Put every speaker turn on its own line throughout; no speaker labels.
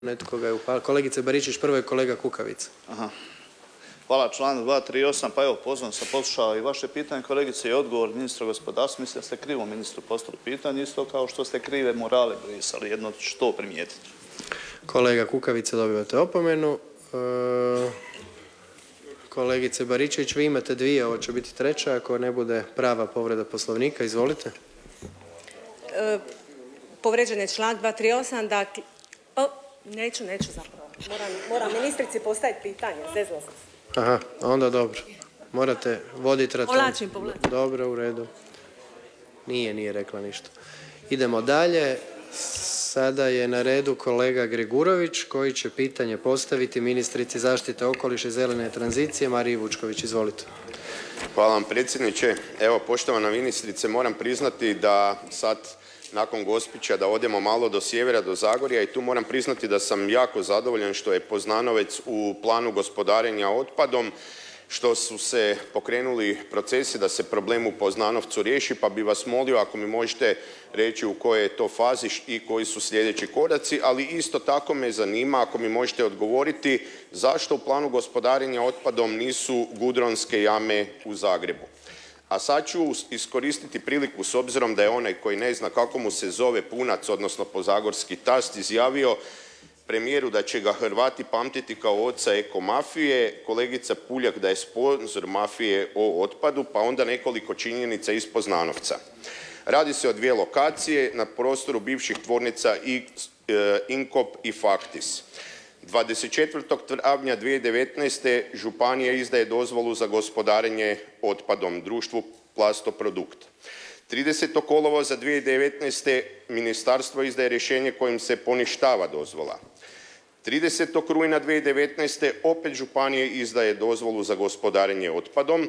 Netko ga je upalio. Kolegice Baričević, prvo je kolega Kukavica.
Aha. Hvala, član 238. Pa evo, pozorno sam poslušao i vaše pitanje, kolegice, i odgovor ministra gospodarstva. Mislim da ste krivo ministru postavili pitanje, isto kao što ste krive morale brisali. Jedno što primijetiti.
Kolega Kukavica, dobivate opomenu. Kolegice Baričević, vi imate dvije, ovo će biti treća, ako ne bude prava povreda Poslovnika. Izvolite.
Povrijeđen je članak 238. Dakle, neću zapravo. Moram ministrici postaviti pitanje, zezla sam se.
Aha, onda dobro. Morate voditi računa.
Povlačim.
Dobro, u redu. Nije rekla ništa. Idemo dalje. Sada je na redu kolega Gregurović koji će pitanje postaviti ministrici zaštite okoliša i zelene tranzicije Mariji Vučković. Izvolite.
Hvala vam predsjedniče. Evo, poštovana ministrice, moram priznati da sad nakon Gospića da odemo malo do sjevera, do Zagorja, i tu moram priznati da sam jako zadovoljan što je Poznanovec u planu gospodarenja otpadom, što su se pokrenuli procesi da se problem u Poznanovcu riješi, pa bi vas molio ako mi možete reći u kojoj je to fazi i koji su sljedeći koraci, ali isto tako me zanima ako mi možete odgovoriti zašto u planu gospodarenja otpadom nisu gudronske jame u Zagrebu. A sad ću iskoristiti priliku, s obzirom da je onaj koji ne zna kako mu se zove Punac, odnosno pozagorski tast, izjavio premijeru da će ga Hrvati pamtiti kao oca ekomafije, kolegica Puljak da je sponzor mafije o otpadu, pa onda nekoliko činjenica iz Poznanovca. Radi se o dvije lokacije na prostoru bivših tvornica Inkop i Faktis. 24. travnja 2019. županija izdaje dozvolu za gospodarenje otpadom društvu Plastoprodukt. 30. kolovoza 2019. ministarstvo izdaje rješenje kojim se poništava dozvola. 30. rujna 2019. opet županije izdaje dozvolu za gospodarenje otpadom.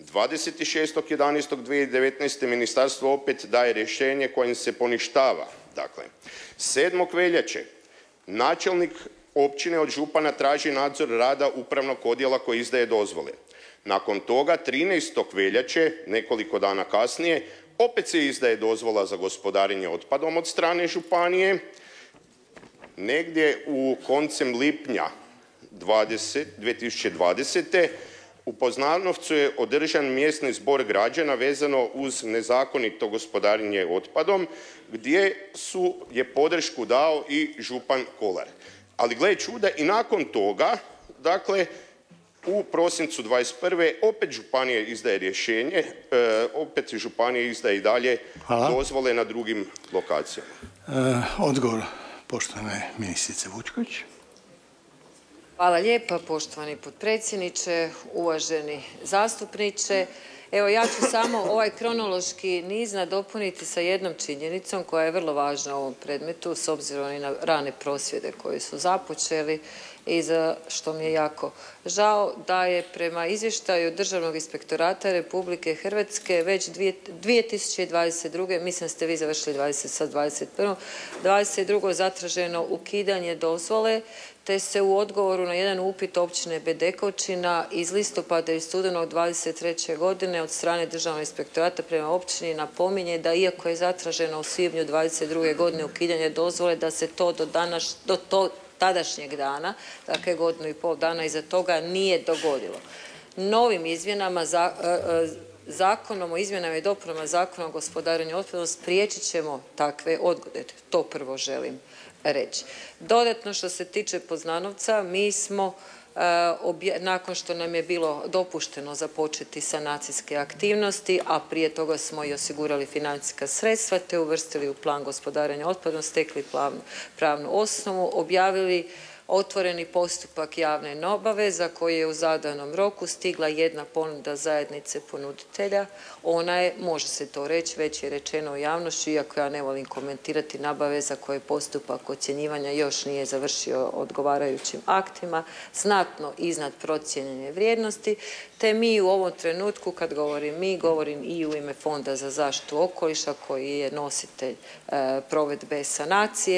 26.11.2019. ministarstvo opet daje rješenje kojim se poništava. Dakle, 7. veljače načelnik općine od župana traži nadzor rada upravnog odjela koji izdaje dozvole. Nakon toga 13. veljače, nekoliko dana kasnije, opet se izdaje dozvola za gospodarenje otpadom od strane županije. Negdje u koncem lipnja 2020. u Poznanovcu je održan mjesni zbor građana vezano uz nezakonito gospodarenje otpadom, gdje je podršku dao i župan Kolar. Ali gle čuda, i nakon toga, dakle, u prosincu 21. opet županija izdaje rješenje, opet županija izdaje i dalje dozvole na drugim lokacijama.
Odgovor poštovane ministrice Vučković.
Hvala lijepa, poštovani potpredsjedniče, uvaženi zastupniče. Evo, ja ću samo ovaj kronološki niz nadopuniti sa jednom činjenicom koja je vrlo važna u ovom predmetu, s obzirom i na rane prosvjede koji su započeli i za što mi je jako žao, da je prema izvještaju Državnog inspektorata Republike Hrvatske već 2022. mislim da ste vi završili sad 21. 22. zatraženo ukidanje dozvole, te se u odgovoru na jedan upit općine Bedekovčina iz listopada i studenog 23. godine od strane Državnog inspektorata prema općini napominje da iako je zatraženo u svibnju 22. godine ukidanje dozvole, da se to do tadašnjeg dana, dakle godinu i pol dana iza toga, nije dogodilo. Novim izmjenama Zakonom o izmjenama i dopunama Zakona o gospodarenju otpadom spriječit ćemo takve odgode. To prvo želim reći. Dodatno, što se tiče Poznanovca, mi smo nakon što nam je bilo dopušteno započeti sanacijske aktivnosti, a prije toga smo i osigurali financijska sredstva te uvrstili u plan gospodarenja otpadom, stekli pravnu osnovu, objavili otvoreni postupak javne nabave za koji je u zadanom roku stigla jedna ponuda zajednice ponuditelja. Ona je, može se to reći, već je rečeno u javnosti, iako ja ne volim komentirati nabave za koje postupak ocjenjivanja još nije završio odgovarajućim aktima, znatno iznad procijenjene vrijednosti, te mi u ovom trenutku, kad govorim mi, govorim i u ime Fonda za zaštitu okoliša koji je nositelj provedbe sanacije,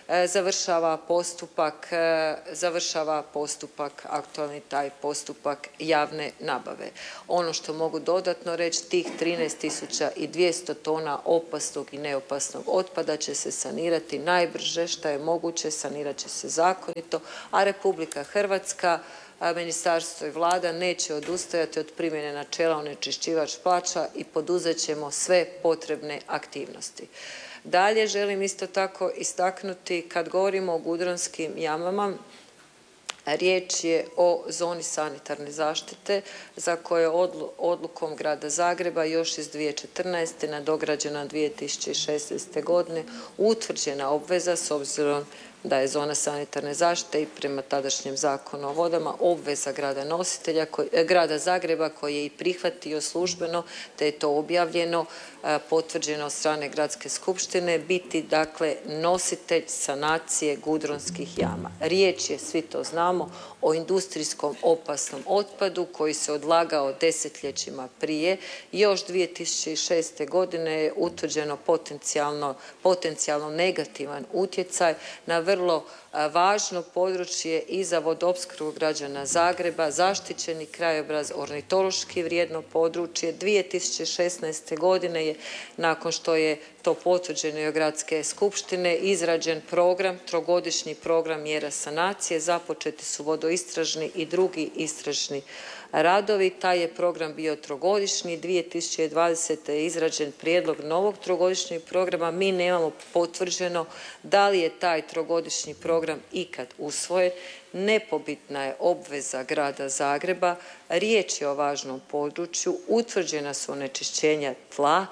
završava postupak, aktualni taj postupak javne nabave. Ono što mogu dodatno reći, tih 13.200 tona opasnog i neopasnog otpada će se sanirati najbrže što je moguće, sanirat će se zakonito, a Republika Hrvatska, ministarstvo i Vlada neće odustajati od primjene načela onečišćivač plaća i poduzet ćemo sve potrebne aktivnosti. Dalje želim isto tako istaknuti, kad govorimo o gudranskim jamama, riječ je o zoni sanitarne zaštite za koje je odlukom Grada Zagreba još iz 2014. nadograđena 2016. godine utvrđena obveza, s obzirom da je zona sanitarne zaštite i prema tadašnjem Zakonu o vodama obveza Grada Zagreba koji je i prihvatio službeno, te je to objavljeno, potvrđeno od strane Gradske skupštine, biti dakle nositelj sanacije gudronskih jama. Riječ je, svi to znamo, o industrijskom opasnom otpadu koji se odlagao desetljećima prije. Još 2006. godine je utvrđeno potencijalno negativan utjecaj na vrlo važno područje i za vodoopskrbu građana Zagreba, zaštićeni krajobraz, ornitološki vrijedno područje. 2016. godine je, nakon što je to potvrđeno i od Gradske skupštine, izrađen program, trogodišnji program mjera sanacije, započeti su vodoistražni i drugi istražni radovi. Taj je program bio trogodišnji, 2020. je izrađen prijedlog novog trogodišnjeg programa. Mi nemamo potvrđeno da li je taj trogodišnji program ikad usvojen. Nepobitna je obveza Grada Zagreba, riječ je o važnom području, utvrđena su onečišćenja tla,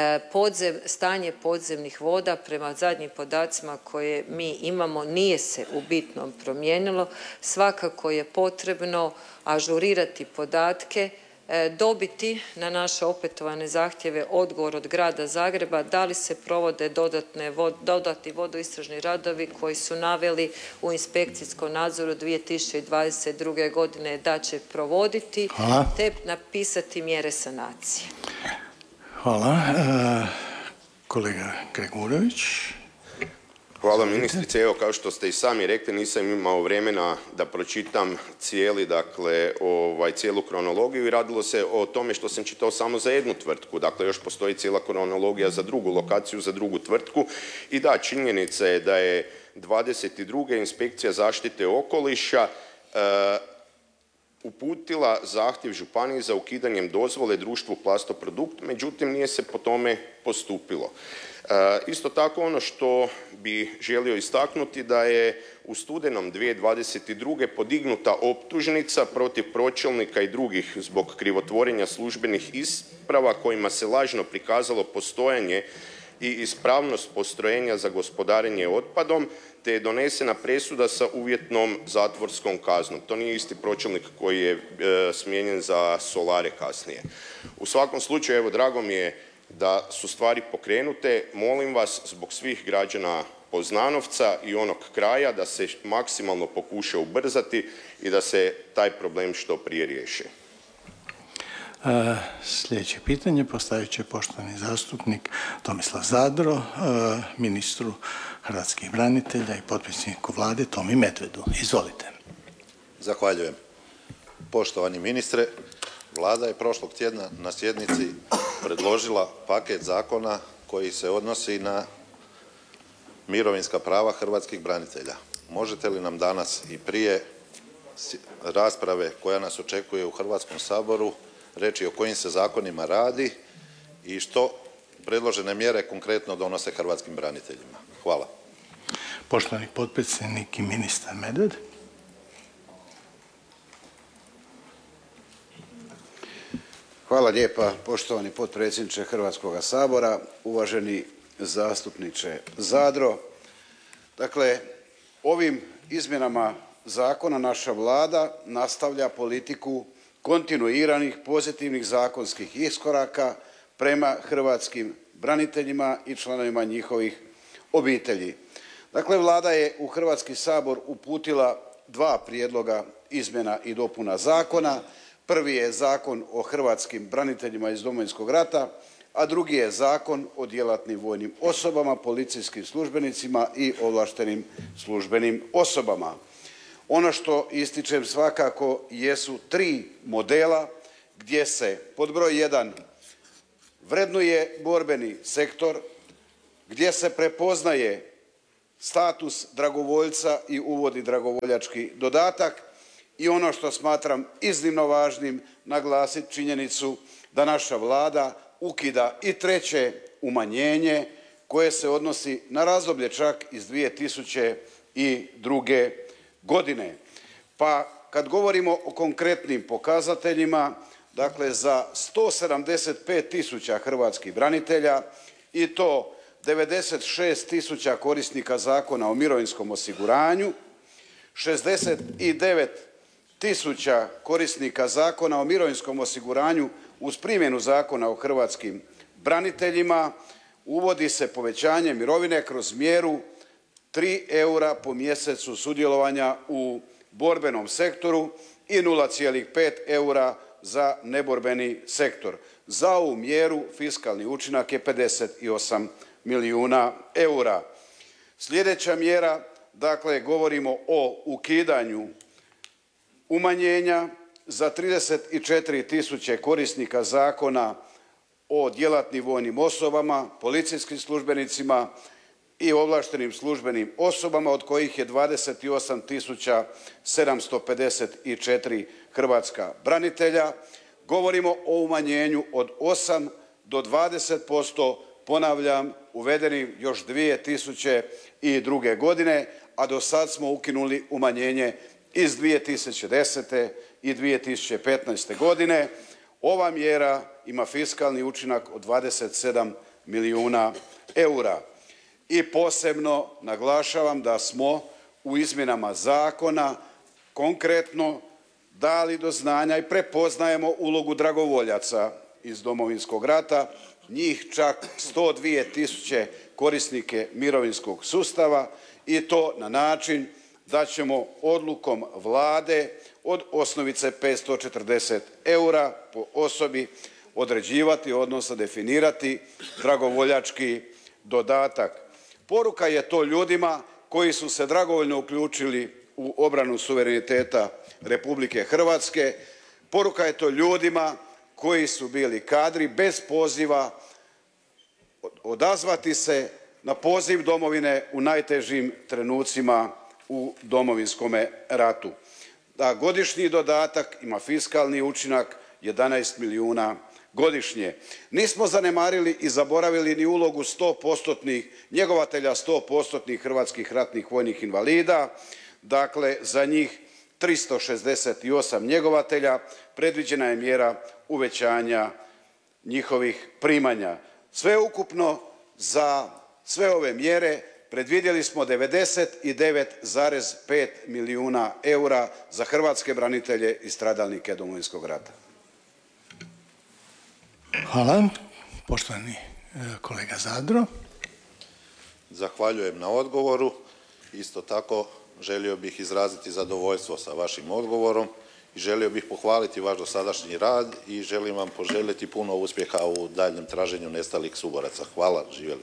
stanje podzemnih voda prema zadnjim podacima koje mi imamo nije se u bitnom promijenilo. Svakako je potrebno ažurirati podatke, dobiti na naše opetovane zahtjeve odgovor od Grada Zagreba da li se provode dodatni vodoistražni radovi koji su naveli u inspekcijskom nadzoru 2022. godine da će provoditi.
Hvala.
Te napisati mjere sanacije.
Hvala. Kolega Gregurović.
Hvala ministrice. Evo, kao što ste i sami rekli, nisam imao vremena da pročitam cijelu kronologiju i radilo se o tome što sam čitao samo za jednu tvrtku. Dakle, još postoji cijela kronologija za drugu lokaciju, za drugu tvrtku. I da, činjenica je da je 22. inspekcija zaštite okoliša uputila zahtjev županiji za ukidanjem dozvole društvu Plastoprodukt, međutim nije se po tome postupilo. Isto tako ono što bi želio istaknuti da je u studenom 2022. podignuta optužnica protiv pročelnika i drugih zbog krivotvorenja službenih isprava kojima se lažno prikazalo postojanje i ispravnost postrojenja za gospodarenje otpadom, te je donesena presuda sa uvjetnom zatvorskom kaznom. To nije isti pročelnik koji je smijenjen za solare kasnije. U svakom slučaju, evo, drago mi je da su stvari pokrenute. Molim vas, zbog svih građana Poznanovca i onog kraja, da se maksimalno pokuša ubrzati i da se taj problem što prije riješi.
Sljedeće pitanje postavit će poštovani zastupnik Tomislav Zadro, ministru hrvatskih branitelja i potpredsjedniku Vlade Tomi Medvedu. Izvolite.
Zahvaljujem. Poštovani ministre, Vlada je prošlog tjedna na sjednici predložila paket zakona koji se odnosi na mirovinska prava hrvatskih branitelja. Možete li nam danas i prije rasprave koja nas očekuje u Hrvatskom saboru reći o kojim se zakonima radi i što predložene mjere konkretno donose hrvatskim braniteljima? Hvala.
Poštovani potpredsjednik i ministar Medved.
Hvala lijepa, poštovani potpredsjedniče Hrvatskoga sabora, uvaženi zastupniče Zadro. Dakle, ovim izmjenama zakona naša Vlada nastavlja politiku kontinuiranih pozitivnih zakonskih iskoraka prema hrvatskim braniteljima i članovima njihovih obitelji. Dakle, Vlada je u Hrvatski sabor uputila 2 prijedloga izmjena i dopuna zakona. Prvi je Zakon o hrvatskim braniteljima iz Domovinskog rata, a drugi je Zakon o djelatnim vojnim osobama, policijskim službenicima i ovlaštenim službenim osobama. Ono što ističem svakako jesu 3 modela gdje se pod broj 1 vrednuje borbeni sektor, gdje se prepoznaje status dragovoljca i uvodi dragovoljački dodatak i ono što smatram iznimno važnim naglasiti činjenicu da naša Vlada ukida i 3. umanjenje koje se odnosi na razdoblje čak iz 2002. godine. Pa kad govorimo o konkretnim pokazateljima, dakle za 175.000 hrvatskih branitelja i to 96.000 korisnika Zakona o mirovinskom osiguranju, 69.000 korisnika Zakona o mirovinskom osiguranju uz primjenu Zakona o hrvatskim braniteljima, uvodi se povećanje mirovine kroz mjeru 3 eura po mjesecu sudjelovanja u borbenom sektoru i 0,5 eura za neborbeni sektor. Za ovu mjeru fiskalni učinak je 58 milijuna eura. Sljedeća mjera, dakle, govorimo o ukidanju umanjenja za 34.000 korisnika Zakona o djelatnim vojnim osobama, policijskim službenicima i ovlaštenim službenim osobama, od kojih je 28.754 hrvatska branitelja. Govorimo o umanjenju od 8 do 20%, ponavljam, uvedenim još 2002. godine, a do sad smo ukinuli umanjenje iz 2010. i 2015. godine. Ova mjera ima fiskalni učinak od 27 milijuna eura. I posebno naglašavam da smo u izmjenama zakona konkretno dali do znanja i prepoznajemo ulogu dragovoljaca iz Domovinskog rata, njih čak 102.000 korisnike mirovinskog sustava i to na način da ćemo odlukom Vlade od osnovice 540 eura po osobi određivati, odnosno definirati dragovoljački dodatak. Poruka je to ljudima koji su se dragovoljno uključili u obranu suvereniteta Republike Hrvatske. Poruka je to ljudima koji su bili kadri bez poziva odazvati se na poziv domovine u najtežim trenucima u Domovinskome ratu. Da godišnji dodatak ima fiskalni učinak 11 milijuna godišnje. Nismo zanemarili i zaboravili ni ulogu 100% njegovatelja 100% hrvatskih ratnih vojnih invalida. Dakle, za njih 368 njegovatelja predviđena je mjera uvećanja njihovih primanja. Sveukupno za sve ove mjere predvidjeli smo 99,5 milijuna eura za hrvatske branitelje i stradalnike Domovinskog rata.
Hvala. Poštovani kolega Zadro.
Zahvaljujem na odgovoru. Isto tako želio bih izraziti zadovoljstvo sa vašim odgovorom i želio bih pohvaliti vaš dosadašnji rad i želim vam poželjeti puno uspjeha u daljnjem traženju nestalih suboraca. Hvala, živjeli.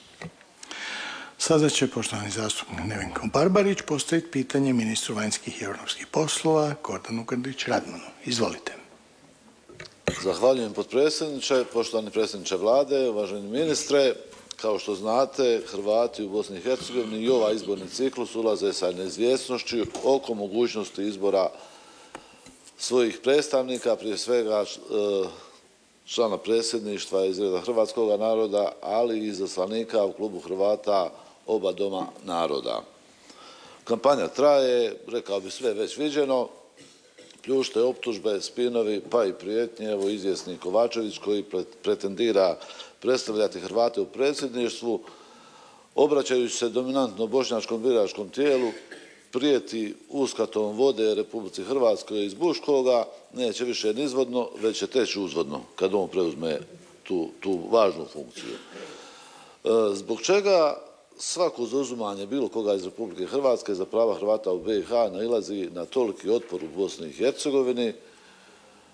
Sada će poštovani zastupnik Nevenko Barbarić postaviti pitanje ministru vanjskih i europskih poslova Gordanu Grlić Radmanu. Izvolite.
Zahvaljujem potpredsjedniče, poštovani predsjedniče Vlade, uvaženi ministre. Kao što znate, Hrvati u Bosni i Hercegovini i ovaj izborni ciklus ulaze sa neizvjesnošću oko mogućnosti izbora svojih predstavnika, prije svega člana predsjedništva iz reda hrvatskog naroda, ali i izaslanika u klubu Hrvata oba doma naroda. Kampanja traje, rekao bi sve već viđeno, pljušte, optužbe, spinovi, pa i prijetnje. Evo izvjesni Kovačević koji pretendira predstavljati Hrvate u predsjedništvu, obraćajući se dominantno bošnjačkom biračkom tijelu, prijeti uskatom vode Republici Hrvatskoj iz Buškoga, neće više nizvodno, već će teći uzvodno kad on preuzme tu važnu funkciju. Zbog čega svako zauzimanje bilo koga iz Republike Hrvatske za prava Hrvata u BiH nailazi na toliki otpor u Bosni i Hercegovini,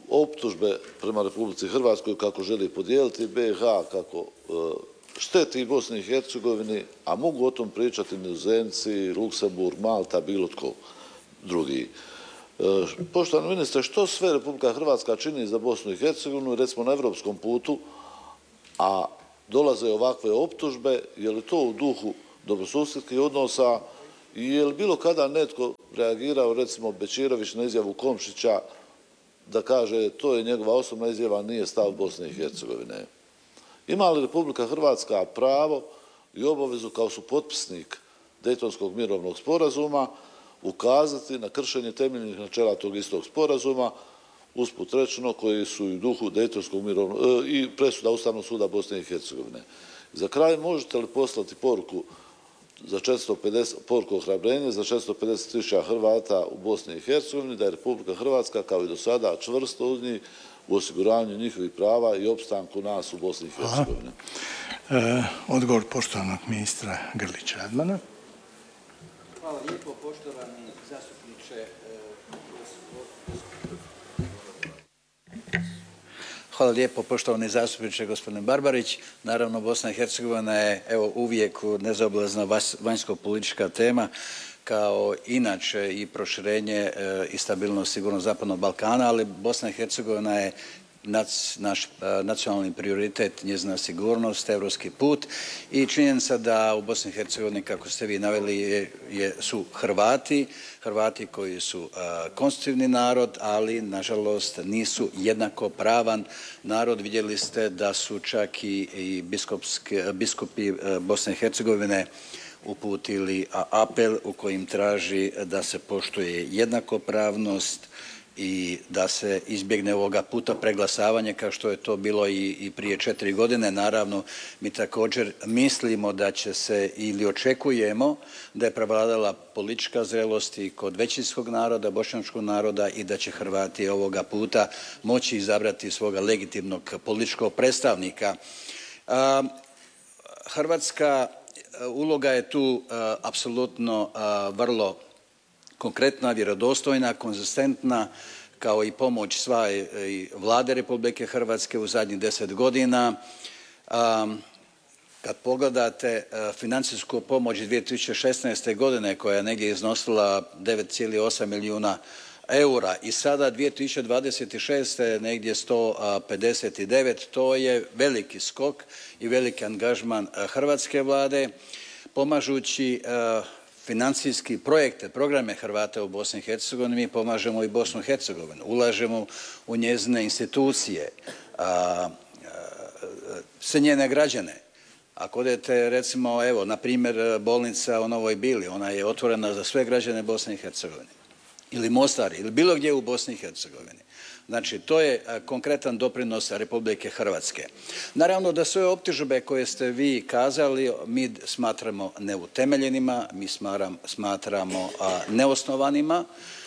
optužbe prema Republici Hrvatskoj kako želi podijeliti BiH, kako šteti Bosni i Hercegovini, a mogu o tom pričati Nizozemci, Luksemburg, Malta, bilo tko drugi. Poštovani ministre, što sve Republika Hrvatska čini za Bosnu i Hercegovinu, recimo na evropskom putu, a dolaze ovakve optužbe, je li to u duhu dobrosusjedskih odnosa i je li bilo kada netko reagirao, recimo Bečirović na izjavu Komšića, da kaže to je njegova osobna izjava, nije stav Bosne i Hercegovine? Ima li Republika Hrvatska pravo i obavezu kao supotpisnik Dejtonskog mirovnog sporazuma ukazati na kršenje temeljnih načela tog istog sporazuma, usput rečeno, koji su i u duhu Dejtonskog mirovnog i presuda Ustavnog suda Bosne i Hercegovine? Za kraj, možete li poslati poruku poruku ohrabrenja za 450.000 Hrvata u Bosni i Hercegovini, da je Republika Hrvatska kao i do sada čvrsto uz njih u osiguranju njihovih prava i opstanku nas u Bosni i Hercegovini?
Odgovor poštovanog ministra Grlić Radmana.
Hvala lijepo, poštovani zastupniče. Hvala lijepo, poštovani zastupniče gospodine Barbarić. Naravno, Bosna i Hercegovina je uvijek nezaobilazna vanjsko-politička tema, kao inače i proširenje i stabilnost sigurno Zapadnog Balkana, ali Bosna i Hercegovina je naš nacionalni prioritet, njezina sigurnost, europski put i činjenica da u Bosni i Hercegovini, kako ste vi naveli, su Hrvati koji su konstitutivni narod, ali nažalost nisu jednakopravan narod. Vidjeli ste da su čak i biskupi Bosne i Hercegovine uputili apel u kojim traži da se poštuje jednakopravnost i da se izbjegne ovoga puta preglasavanje kao što je to bilo i prije 4 godine. Naravno, mi također mislimo da će se ili očekujemo da je prevladala politička zrelost i kod većinskog naroda, bošnjačkog naroda i da će Hrvati ovoga puta moći izabrati svoga legitimnog političkog predstavnika. Hrvatska uloga je tu apsolutno vrlo konkretna, vjerodostojna, konzistentna, kao i pomoć Vlade Republike Hrvatske u zadnjih 10 godina. Kad pogledate financijsku pomoć 2016. godine koja je negdje iznosila 9,8 milijuna eura i sada 2026. negdje 159, to je veliki skok i veliki angažman hrvatske Vlade, pomažući financijski projekte, programe Hrvata u Bosni i Hercegovini, mi pomažemo i Bosnu i Hercegovinu, ulažemo u njezine institucije, sve njene građane. Ako odete, recimo, evo, na primjer, bolnica u Novoj Bili, ona je otvorena za sve građane Bosne i Hercegovine, ili Mostar, ili bilo gdje u Bosni i Hercegovini. Znači, to je konkretan doprinos Republike Hrvatske. Naravno da sve optužbe koje ste vi kazali mi smatramo neutemeljenima, mi smatramo neosnovanima.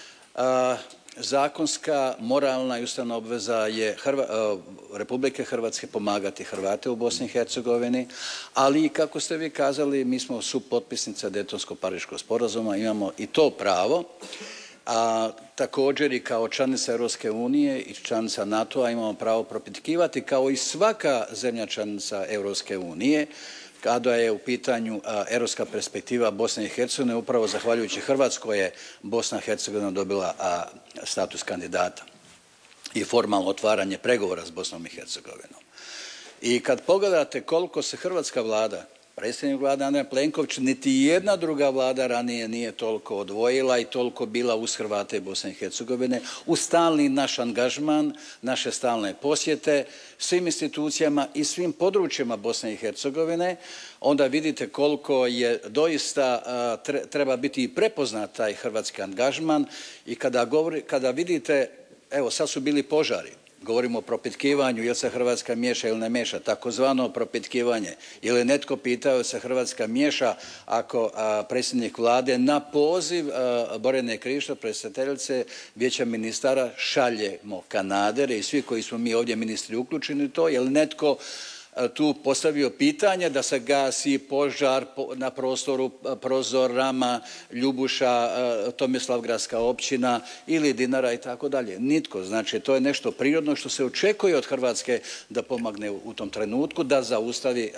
Zakonska, moralna i ustavna obveza je Republike Hrvatske pomagati Hrvate u Bosni i Hercegovini, ali kako ste vi kazali, mi smo supotpisnica Dejtonsko-Pariškog sporazuma, imamo i to pravo. A također i kao članica Europske unije i članica NATO-a imamo pravo propitkivati kao i svaka zemlja članica Europske unije kada je u pitanju europska perspektiva Bosne i Hercegovine. Upravo zahvaljujući Hrvatskoj je Bosna i Hercegovina dobila status kandidata i formalno otvaranje pregovora s Bosnom i Hercegovinom. I kad pogledate koliko se hrvatska Vlada, predsjednik Vlade Andrej Plenković, niti jedna druga Vlada ranije nije toliko odvojila i toliko bila uz Hrvate i Bosne i Hercegovine, uz stalni naš angažman, naše stalne posjete svim institucijama i svim područjima Bosne i Hercegovine, onda vidite koliko je doista treba biti i prepoznat taj hrvatski angažman i kada vidite, evo sad su bili požari, govorimo o propitkivanju, jel se Hrvatska miješa ili ne miješa, takozvano propitkivanje. Je li netko pitao jel se Hrvatska miješa ako predsjednik Vlade na poziv Borjane Krišto, predsjedateljice Vijeća ministara, šaljemo kanadere i svi koji smo mi ovdje ministri uključeni u to, je li netko tu postavio pitanje da se gasi požar na prostoru Prozorama, Ljubuša, Tomislavgradska općina ili Dinara i tako dalje. Nitko. Znači, to je nešto prirodno što se očekuje od Hrvatske da pomogne u tom trenutku, da zaustavi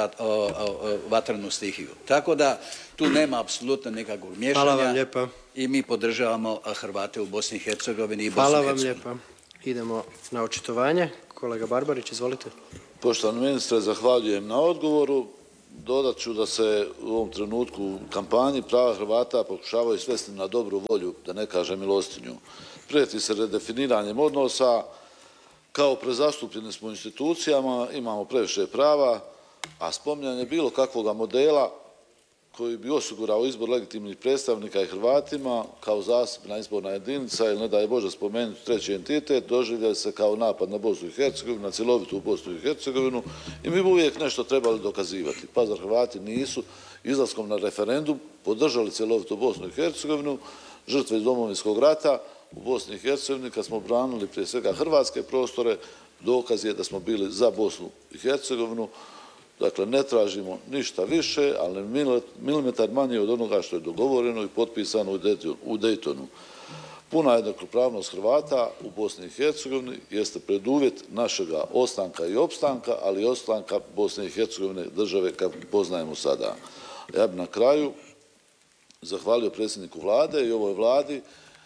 vatrenu stihiju. Tako da tu nema apsolutno nikakvog miješanja.
Hvala vam lijepa.
I mi podržavamo Hrvate u Bosni i Hercegovini i
Hvala
Bosni i
vam
Hercegovini.
lijepa. Idemo na očitovanje. Kolega Barbarić, izvolite.
Poštovani ministre, zahvaljujem na odgovoru. Dodat ću da se u ovom trenutku u kampanji prava Hrvata pokušavaju svesti na dobru volju, da ne kažem milostinju. Prijeti se redefiniranjem odnosa, kao prezastupljeni smo u institucijama, imamo previše prava, a spominjanje bilo kakvoga modela koji bi osigurao izbor legitimnih predstavnika i Hrvatima kao zasebna izborna jedinica ili ne daj Bože spomenuti treći entitet, doživlja se kao napad na Bosnu i Hercegovinu, na cjelovitu Bosnu i Hercegovinu i mi bi uvijek nešto trebali dokazivati. Pa zar Hrvati nisu izlaskom na referendum podržali cjelovitu Bosnu i Hercegovinu, žrtve iz Domovinskog rata u Bosni i Hercegovini kad smo branili prije svega hrvatske prostore, dokaz je da smo bili za Bosnu i Hercegovinu. Dakle, ne tražimo ništa više, ali milimetar manje od onoga što je dogovoreno i potpisano u Daytonu. Puna jednakopravnost Hrvata u Bosni i Hercegovini jeste preduvjet našega ostanka i opstanka, ali i ostanka Bosne i Hercegovine države kako poznajemo sada. Ja bih na kraju zahvalio predsjedniku Vlade i ovoj Vladi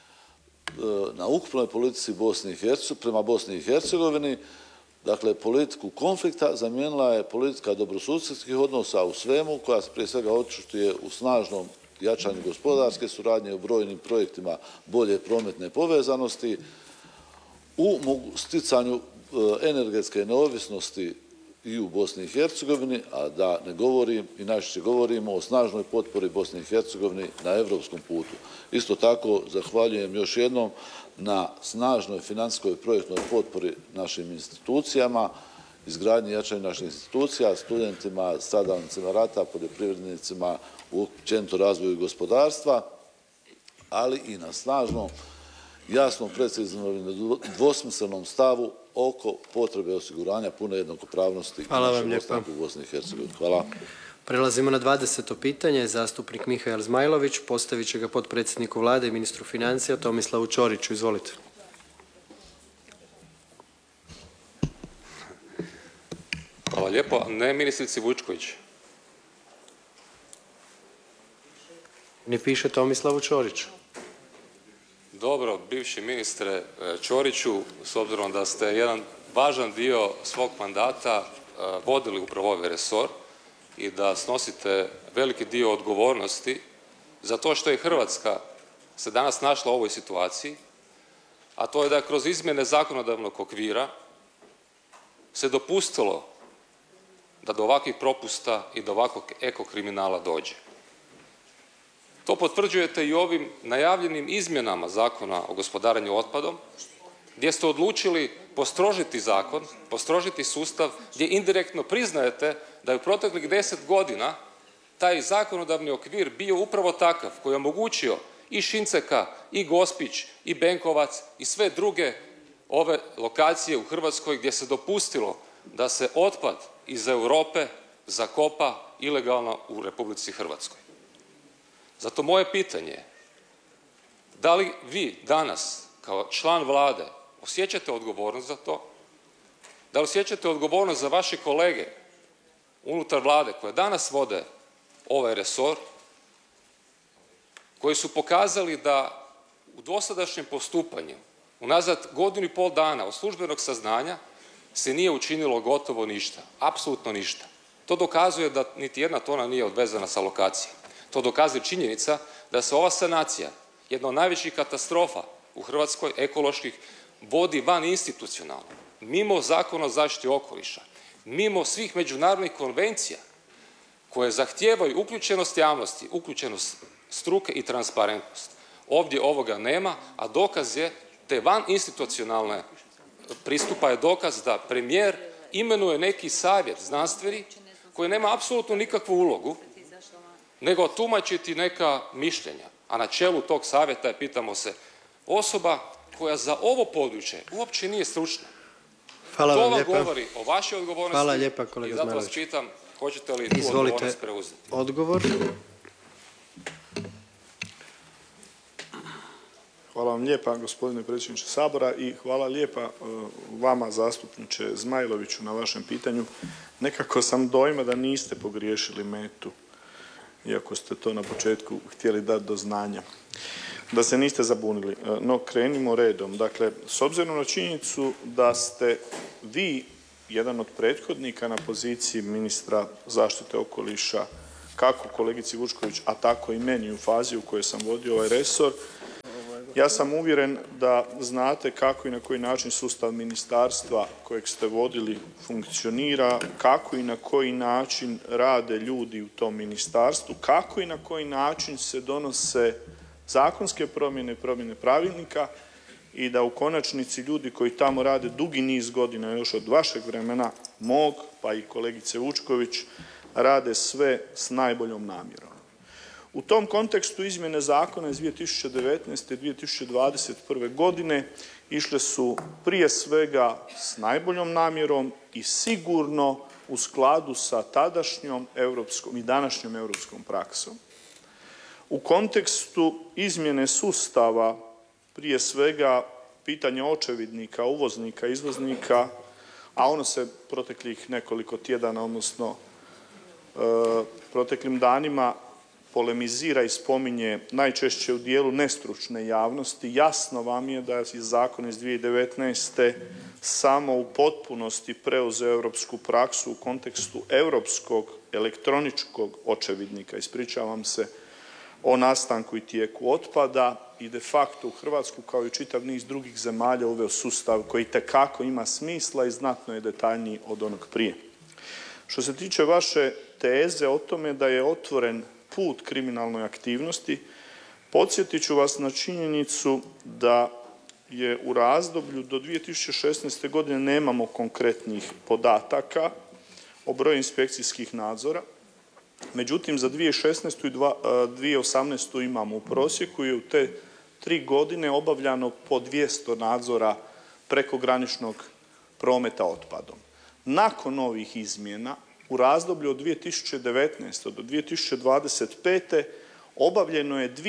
na ukupnoj politici prema Bosni i Hercegovini. Dakle, politiku konflikta zamijenila je politika dobrosusjedskih odnosa u svemu, koja se prije svega očituje u snažnom jačanju gospodarske suradnje, u brojnim projektima bolje prometne povezanosti, u sticanju energetske neovisnosti i u Bosni i Hercegovini, a da ne govorim i najčešće govorimo o snažnoj potpori Bosni i Hercegovini na europskom putu. Isto tako zahvaljujem još jednom na snažnoj financijskoj projektnoj potpori našim institucijama, izgradnji i jačanju naših institucija, studentima, stradalnicima rata, poljoprivrednicima, općenito razvoju gospodarstva, ali i na snažnom, jasnom, preciznom i dvosmislenom stavu oko potrebe osiguranja pune jednakopravnosti našeg ostanka u Bosni i Hercegovini. Hvala.
Prelazimo na 20. pitanje. Zastupnik Mihael Zmajlović postavit će ga potpredsjedniku Vlade i ministru financija Tomislavu Ćoriću. Izvolite.
Hvala lijepo. Ne ministrici Vučković.
Ne piše Tomislavu Ćoriću.
Dobro, bivši ministre Ćoriću, s obzirom da ste jedan važan dio svog mandata vodili upravo ovaj resor i da snosite veliki dio odgovornosti za to što je Hrvatska se danas našla u ovoj situaciji, a to je da kroz izmjene zakonodavnog okvira se dopustilo da do ovakvih propusta i do ovakvog ekokriminala dođe. To potvrđujete i ovim najavljenim izmjenama Zakona o gospodarenju otpadom, gdje ste odlučili postrožiti zakon, postrožiti sustav, gdje indirektno priznajete da je u proteklih 10 godina taj zakonodavni okvir bio upravo takav koji je omogućio i Šinceka, i Gospić, i Benkovac i sve druge ove lokacije u Hrvatskoj gdje se dopustilo da se otpad iz Europe zakopa ilegalno u Republici Hrvatskoj. Zato moje pitanje je, da li vi danas kao član Vlade osjećate odgovornost za to? Da li osjećate odgovornost za vaše kolege unutar Vlade koje danas vode ovaj resor, koji su pokazali da u dosadašnjem postupanju unazad 1,5 godina od službenog saznanja se nije učinilo gotovo ništa, apsolutno ništa. To dokazuje da niti jedna tona nije odvezana sa lokacije. To dokazuje činjenica da se ova sanacija, jedna od najvećih katastrofa u Hrvatskoj, ekoloških, vodi van institucionalno, mimo Zakona o zaštiti okoliša, mimo svih međunarodnih konvencija koje zahtijevaju uključenost javnosti, uključenost struke i transparentnost. Ovdje ovoga nema, a dokaz je te van institucionalne pristupa je dokaz da premijer imenuje neki savjet znanstveni koji nema apsolutno nikakvu ulogu, nego tumačiti neka mišljenja. A na čelu tog savjeta je, pitamo se, osoba koja za ovo područje uopće nije stručna.
Hvala
To
vam
vam
lijepa.
govori o vašoj odgovornosti.
Hvala lijepa, kolega
i zato vas
Zmajlović.
pitam, hoćete li tu
Izvolite,
odgovornost preuzeti?
odgovor.
Hvala vam lijepa gospodine predsjedniče Sabora i hvala lijepa vama zastupniče Zmajloviću na vašem pitanju. Nekako sam dojma da niste pogriješili metu, iako ste to na početku htjeli dati do znanja, da se niste zabunili. No krenimo redom. Dakle, s obzirom na činjenicu da ste vi jedan od prethodnika na poziciji ministra zaštite okoliša, kako kolegici Vučković, a tako i meni u fazi u kojoj sam vodio ovaj resor, ja sam uvjeren da znate kako i na koji način sustav ministarstva kojeg ste vodili funkcionira, kako i na koji način rade ljudi u tom ministarstvu, kako i na koji način se donose zakonske promjene, promjene pravilnika i da u konačnici ljudi koji tamo rade dugi niz godina još od vašeg vremena, mog pa i kolegice Vučković, rade sve s najboljom namjerom. U tom kontekstu izmjene zakona iz 2019. i 2021. godine išle su prije svega s najboljom namjerom i sigurno u skladu sa tadašnjom europskom i današnjom europskom praksom. U kontekstu izmjene sustava, prije svega pitanje očevidnika, uvoznika, izvoznika, a ono se proteklih nekoliko tjedana, odnosno proteklim danima polemizira i spominje najčešće u dijelu nestručne javnosti. Jasno vam je da je zakon iz 2019. samo u potpunosti preuzeo europsku praksu u kontekstu europskog elektroničkog očevidnika, ispričavam se, o nastanku i tijeku otpada i de facto u Hrvatsku kao i čitav niz drugih zemalja uveo sustav koji itekako ima smisla i znatno je detaljniji od onog prije. Što se tiče vaše teze o tome da je otvoren put kriminalnoj aktivnosti, podsjetit ću vas na činjenicu da je u razdoblju do 2016. godine nemamo konkretnih podataka o broju inspekcijskih nadzora. Međutim, za 2016. i 2018. imamo u prosjeku i u te 3 godine obavljano po 200 nadzora prekograničnog prometa otpadom. Nakon ovih izmjena u razdoblju od 2019. do 2025. obavljeno je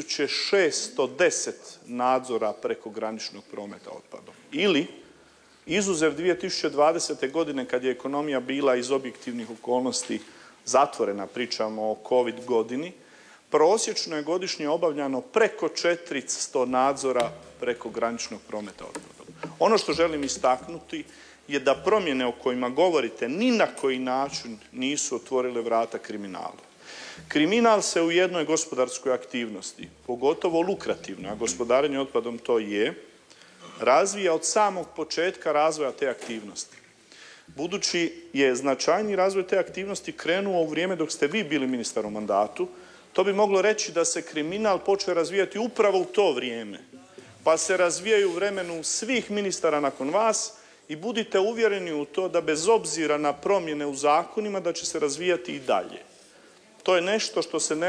2610 nadzora prekograničnog prometa otpadom. Ili, izuzev 2020. godine kad je ekonomija bila iz objektivnih okolnosti zatvorena, pričamo o COVID godini, prosječno je godišnje obavljano preko 400 nadzora prekograničnog prometa otpadom. Ono što želim istaknuti je da promjene o kojima govorite ni na koji način nisu otvorile vrata kriminalu. Kriminal se u jednoj gospodarskoj aktivnosti, pogotovo lukrativno, a gospodarenje otpadom to je, razvija od samog početka razvoja te aktivnosti. Budući je značajni razvoj te aktivnosti krenuo u vrijeme dok ste vi bili ministar u mandatu, to bi moglo reći da se kriminal počeo razvijati upravo u to vrijeme, pa se razvijaju u vremenu svih ministara nakon vas i budite uvjereni u to da bez obzira na promjene u zakonima da će se razvijati i dalje. To je nešto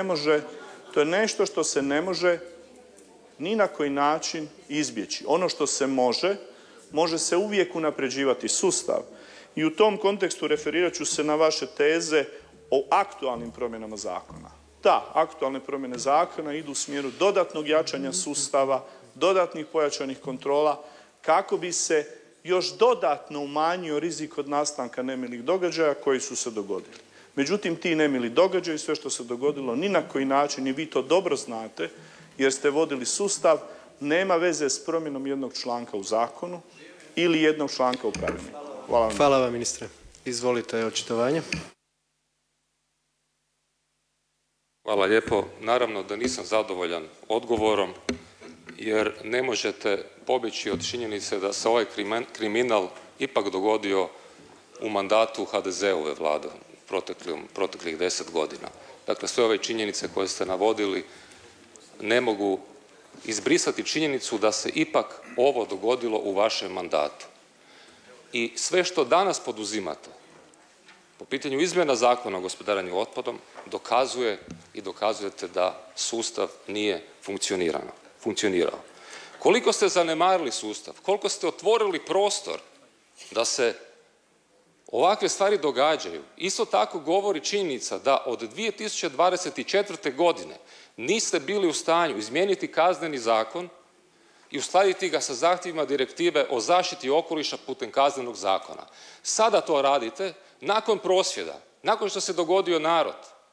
što se ne može ni na koji način izbjeći. Ono što se može se uvijek unapređivati sustav. I u tom kontekstu referirat ću se na vaše teze o aktualnim promjenama zakona. Da, aktualne promjene zakona idu u smjeru dodatnog jačanja sustava, dodatnih pojačanih kontrola, kako bi se još dodatno umanjio rizik od nastanka nemilih događaja koji su se dogodili. Međutim, ti nemili događaji, sve što se dogodilo, ni na koji način, i vi to dobro znate, jer ste vodili sustav, nema veze s promjenom jednog članka u zakonu ili jednog članka u pravilniku. Hvala vam.
Hvala vam, ministre. Izvolite očitovanje.
Hvala lijepo. Naravno da nisam zadovoljan odgovorom, jer ne možete pobjeći od činjenice da se ovaj kriminal ipak dogodio u mandatu HDZ-ove vlade proteklih 10 godina. Dakle, sve ove činjenice koje ste navodili ne mogu izbrisati činjenicu da se ipak ovo dogodilo u vašem mandatu. I sve što danas poduzimate po pitanju izmjena Zakona o gospodarenju otpadom dokazuje i dokazujete da sustav nije funkcionirao. Koliko ste zanemarili sustav, koliko ste otvorili prostor da se ovakve stvari događaju. Isto tako govori činjenica da od 2024. godine niste bili u stanju izmijeniti Kazneni zakon i uskladiti ga sa zahtjevima direktive o zaštiti okoliša putem Kaznenog zakona. Sada to radite nakon prosvjeda, nakon što se dogodio narod.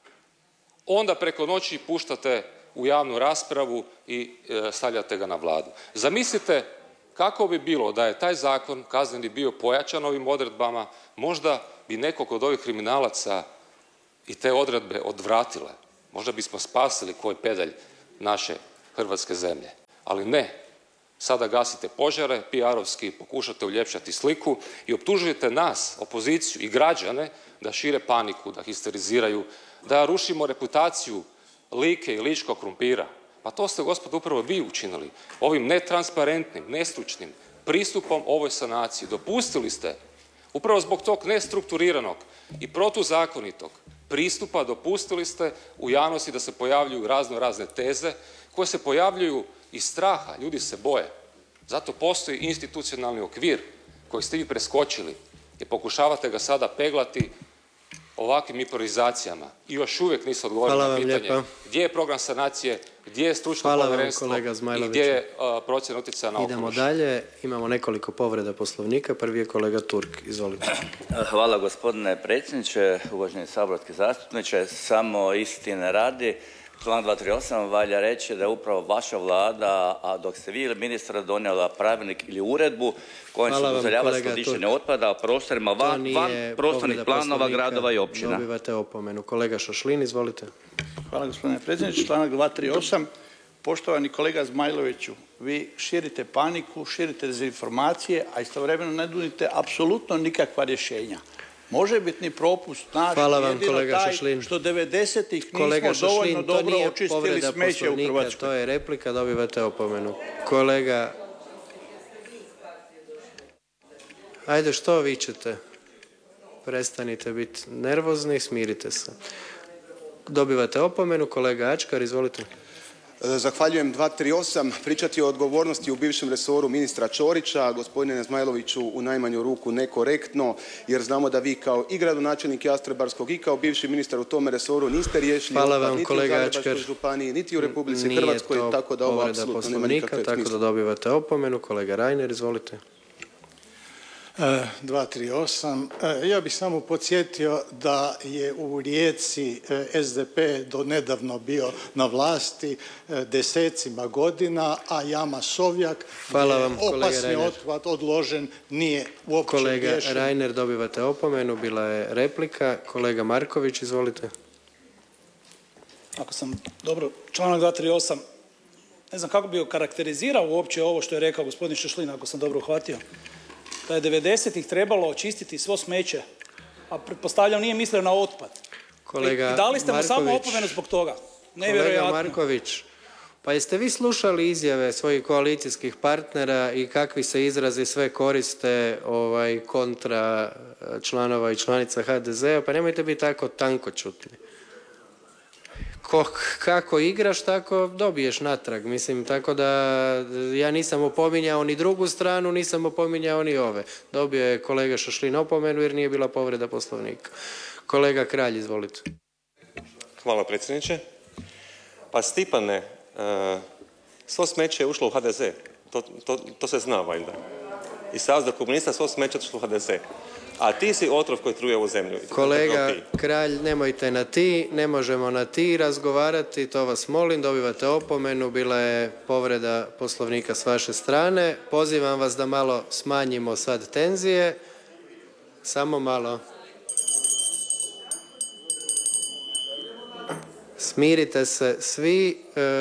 Onda preko noći puštate u javnu raspravu i stavljate ga na Vladu. Zamislite kako bi bilo da je taj zakon kazneni bio pojačan ovim odredbama, možda bi nekog od ovih kriminalaca i te odredbe odvratile. Možda bismo spasili koji pedalj naše hrvatske zemlje. Ali ne. Sada gasite požare, PR-ovski pokušate uljepšati sliku i optužujete nas, opoziciju i građane da šire paniku, da histeriziraju, da rušimo reputaciju Like i ličkog krumpira. Pa to ste, gospodo, upravo vi učinili. Ovim netransparentnim, nestručnim pristupom ovoj sanaciji. Dopustili ste, upravo zbog tog nestrukturiranog i protuzakonitog pristupa, dopustili ste u javnosti da se pojavljuju razne teze koje se pojavljuju iz straha. Ljudi se boje. Zato postoji institucionalni okvir koji ste vi preskočili i pokušavate ga sada peglati ovakvim improvizacijama. I još uvijek nisu odgovorili na pitanje gdje je program sanacije, gdje je stručno povjerenstvo i gdje je procjena utjecaja na okoliš.
Idemo dalje. Imamo nekoliko povreda Poslovnika. Prvi je kolega Turk. Izvolite.
Hvala gospodine predsjedniče, uvaženi saborski zastupniče. Samo istine radi, članak 238. valja reći da je upravo vaša Vlada, a dok ste vi ministra donijela pravilnik ili uredbu kojom se dozvoljava skladištenje otpada u prostorima van prostornih planova gradova i općina.
Dobivate opomenu. Kolega Šašlin, izvolite.
Hvala gospodine predsjedniče. Članak 238. Poštovani kolega Zmajloviću, vi širite paniku, širite dezinformacije, a istovremeno ne nudite apsolutno nikakva rješenja. Možebitni propust naš jedino taj što 90-ih nismo dovoljno dobro očistili smeće u Hrvatskoj.
To je replika, dobivate opomenu. Kolega, ajde što vičete? Prestanite biti nervozni, smirite se. Dobivate opomenu. Kolega Ačkar, izvolite.
Zahvaljujem. 238. Pričati o odgovornosti u bivšem resoru ministra Ćorića, gospodine Zmajloviću, u najmanju ruku nekorektno, jer znamo da vi kao i gradonačelnik Jastrebarskog i kao bivši ministar u tome resoru niste riješili otpad niti u Zagrebačkoj županiji, niti u Republici Hrvatskoj, tako da ovo apsolutno nema nikakvog smisla.
Tako da dobivate opomenu. Kolega Reiner, izvolite.
238. Ja bih samo podsjetio da je u Rijeci SDP do nedavno bio na vlasti desecima godina, a jama Sovjak gdje opasni otpad odložen nije uopće riješen.
Kolega Reiner, dobivate opomenu, bila je replika. Kolega Marković, izvolite.
Ako sam dobro, članak 238. Ne znam kako bi ga karakterizirao uopće ovo što je rekao gospodin Šašlin, ako sam dobro uhvatio. Da je 90-ih trebalo očistiti svo smeće, a pretpostavljam nije mislio na otpad. I dali ste mu samo opomenu zbog toga. Nevjerojatno.
Kolega Marković, pa jeste vi slušali izjave svojih koalicijskih partnera i kakvi se izrazi sve koriste kontra članova i članica HDZ-a? Pa nemojte biti tako tankoćutni. Kako igraš, tako dobiješ natrag. Mislim, tako da ja nisam opominjao ni drugu stranu, nisam opominjao ni ove. Dobio je kolega Šašlin opomenu jer nije bila povreda Poslovnika. Kolega Kralj, izvolite.
Hvala predsjedniče. Pa Stipane, svo smeće je ušlo u HDZ. To se zna valjda. I Savez komunista svo smeće je ušlo u HDZ. A ti si otrov koji truje ovu zemlju.
Kolega Kralj, nemojte na ti, ne možemo na ti razgovarati, to vas molim, dobivate opomenu, bila je povreda Poslovnika s vaše strane. Pozivam vas da malo smanjimo sad tenzije, samo malo. Smirite se svi,